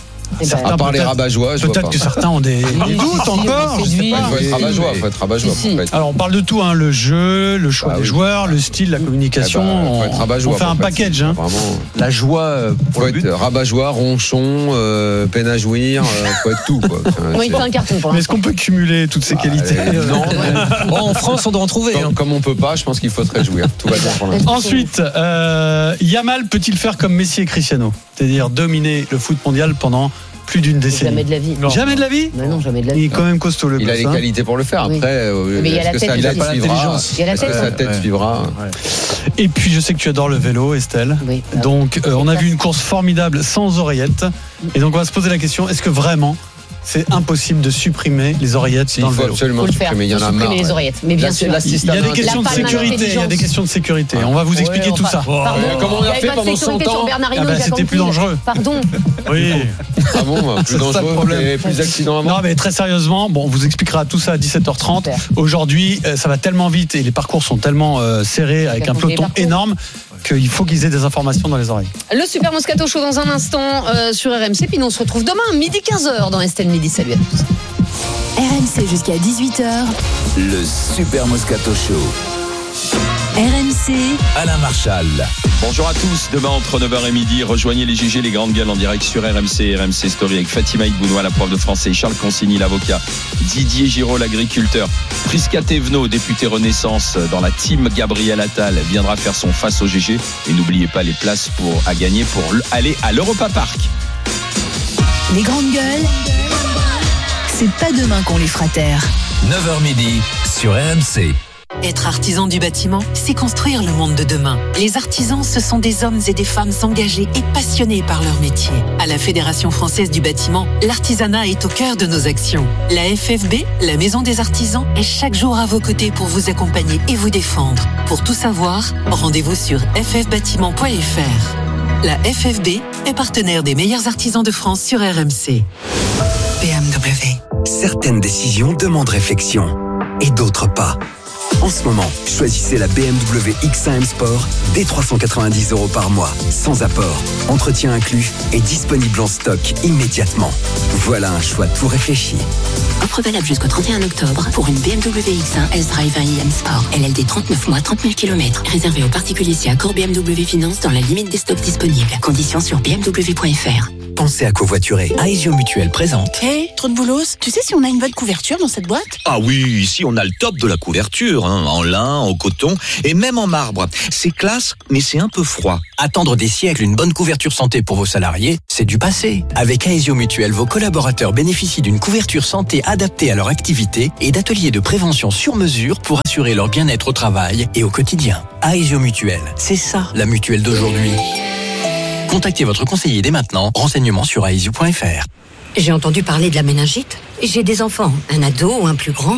À part les rabat-joie, peut-être que certains ont des doutes encore. Il faut être rabat-joie. Alors on parle de tout, le jeu, le choix des joueurs, le style, la communication. On fait un package. La joie. Faut être rabat-joie, ronchon, peine à jouir, faut être tout. Il faut un carton pour l'instant. Mais est-ce qu'on peut cumuler toutes ces qualités? Non. En France, on doit en trouver. Comme on peut pas, je pense qu'il faut se réjouir. Tout va bien pour l'instant. Ensuite, Yamal peut-il faire comme Messi et Cristiano, c'est-à-dire dominer le foot mondial pendant plus d'une décennie. Jamais de la vie. Non. Jamais de la vie? Non, jamais de la vie. Il est quand même costaud le Il a les qualités pour le faire. Oui. Après, mais il y a la tête, il a pas l'intelligence. Il y a la tête. Sa tête suivra. Et puis je sais que tu adores le vélo, Estelle. Oui. Donc on a vu une course formidable sans oreillettes. Et donc on va se poser la question, est-ce que vraiment c'est impossible de supprimer les oreillettes dans le vélo? Absolument supprimer, il y en a marre. Les oreillettes, mais bien sûr. Il y a des questions de sécurité. Il y a des questions de sécurité. On va vous expliquer tout ça. Comment on a fait pendant 100 ans? C'était plus dangereux. Pardon. Oui. Ah bon, plus dangereux, plus d'accidents avant. Non, mais très sérieusement, bon, on vous expliquera tout ça à 17h30. Aujourd'hui, ça va tellement vite et les parcours sont tellement serrés avec un peloton énorme qu'il faut qu'ils aient des informations dans les oreilles. Le Super Moscato Show dans un instant sur RMC. Puis nous on se retrouve demain, midi 15h dans Estelle Midi. Salut à tous. RMC jusqu'à 18h. Le Super Moscato Show. RMC. Alain Marchal. Bonjour à tous. Demain entre 9h et midi, rejoignez les GG, les grandes gueules en direct sur RMC, RMC Story avec Fatima Igounoua, la prof de français, Charles Consigny, l'avocat, Didier Giraud, l'agriculteur, Prisca Thévenot, député Renaissance dans la team Gabriel Attal, viendra faire son face au GG. Et n'oubliez pas les places à gagner pour aller à l'Europa Park. Les grandes gueules, c'est pas demain qu'on les fera taire. 9h midi sur RMC. Être artisan du bâtiment, c'est construire le monde de demain. Les artisans, ce sont des hommes et des femmes engagés et passionnés par leur métier. À la Fédération française du bâtiment, l'artisanat est au cœur de nos actions. La FFB, la Maison des artisans, est chaque jour à vos côtés pour vous accompagner et vous défendre. Pour tout savoir, rendez-vous sur ffbâtiment.fr. La FFB est partenaire des meilleurs artisans de France sur RMC. BMW. Certaines décisions demandent réflexion et d'autres pas. En ce moment, choisissez la BMW X1 M Sport dès 390 € par mois, sans apport, entretien inclus et disponible en stock immédiatement. Voilà un choix tout réfléchi. Offre valable jusqu'au 31 octobre pour une BMW X1 S-Drive 1 IM Sport. LLD 39 mois, 30 000 km. Réservé aux particuliers si accord BMW Finance dans la limite des stocks disponibles. Conditions sur bmw.fr. Pensez à covoiturer. Aesio Mutuelle présente. Hey, trop de boulos. Tu sais si on a une bonne couverture dans cette boîte? Ah oui, ici on a le top de la couverture, hein, en lin, en coton et même en marbre. C'est classe, mais c'est un peu froid. Attendre des siècles une bonne couverture santé pour vos salariés, c'est du passé. Avec Aesio Mutuelle, vos collaborateurs bénéficient d'une couverture santé adaptée à leur activité et d'ateliers de prévention sur mesure pour assurer leur bien-être au travail et au quotidien. Aesio Mutuelle, c'est ça la mutuelle d'aujourd'hui. Contactez votre conseiller dès maintenant. Renseignements sur aesio.fr. J'ai entendu parler de la méningite. J'ai des enfants, un ado ou un plus grand.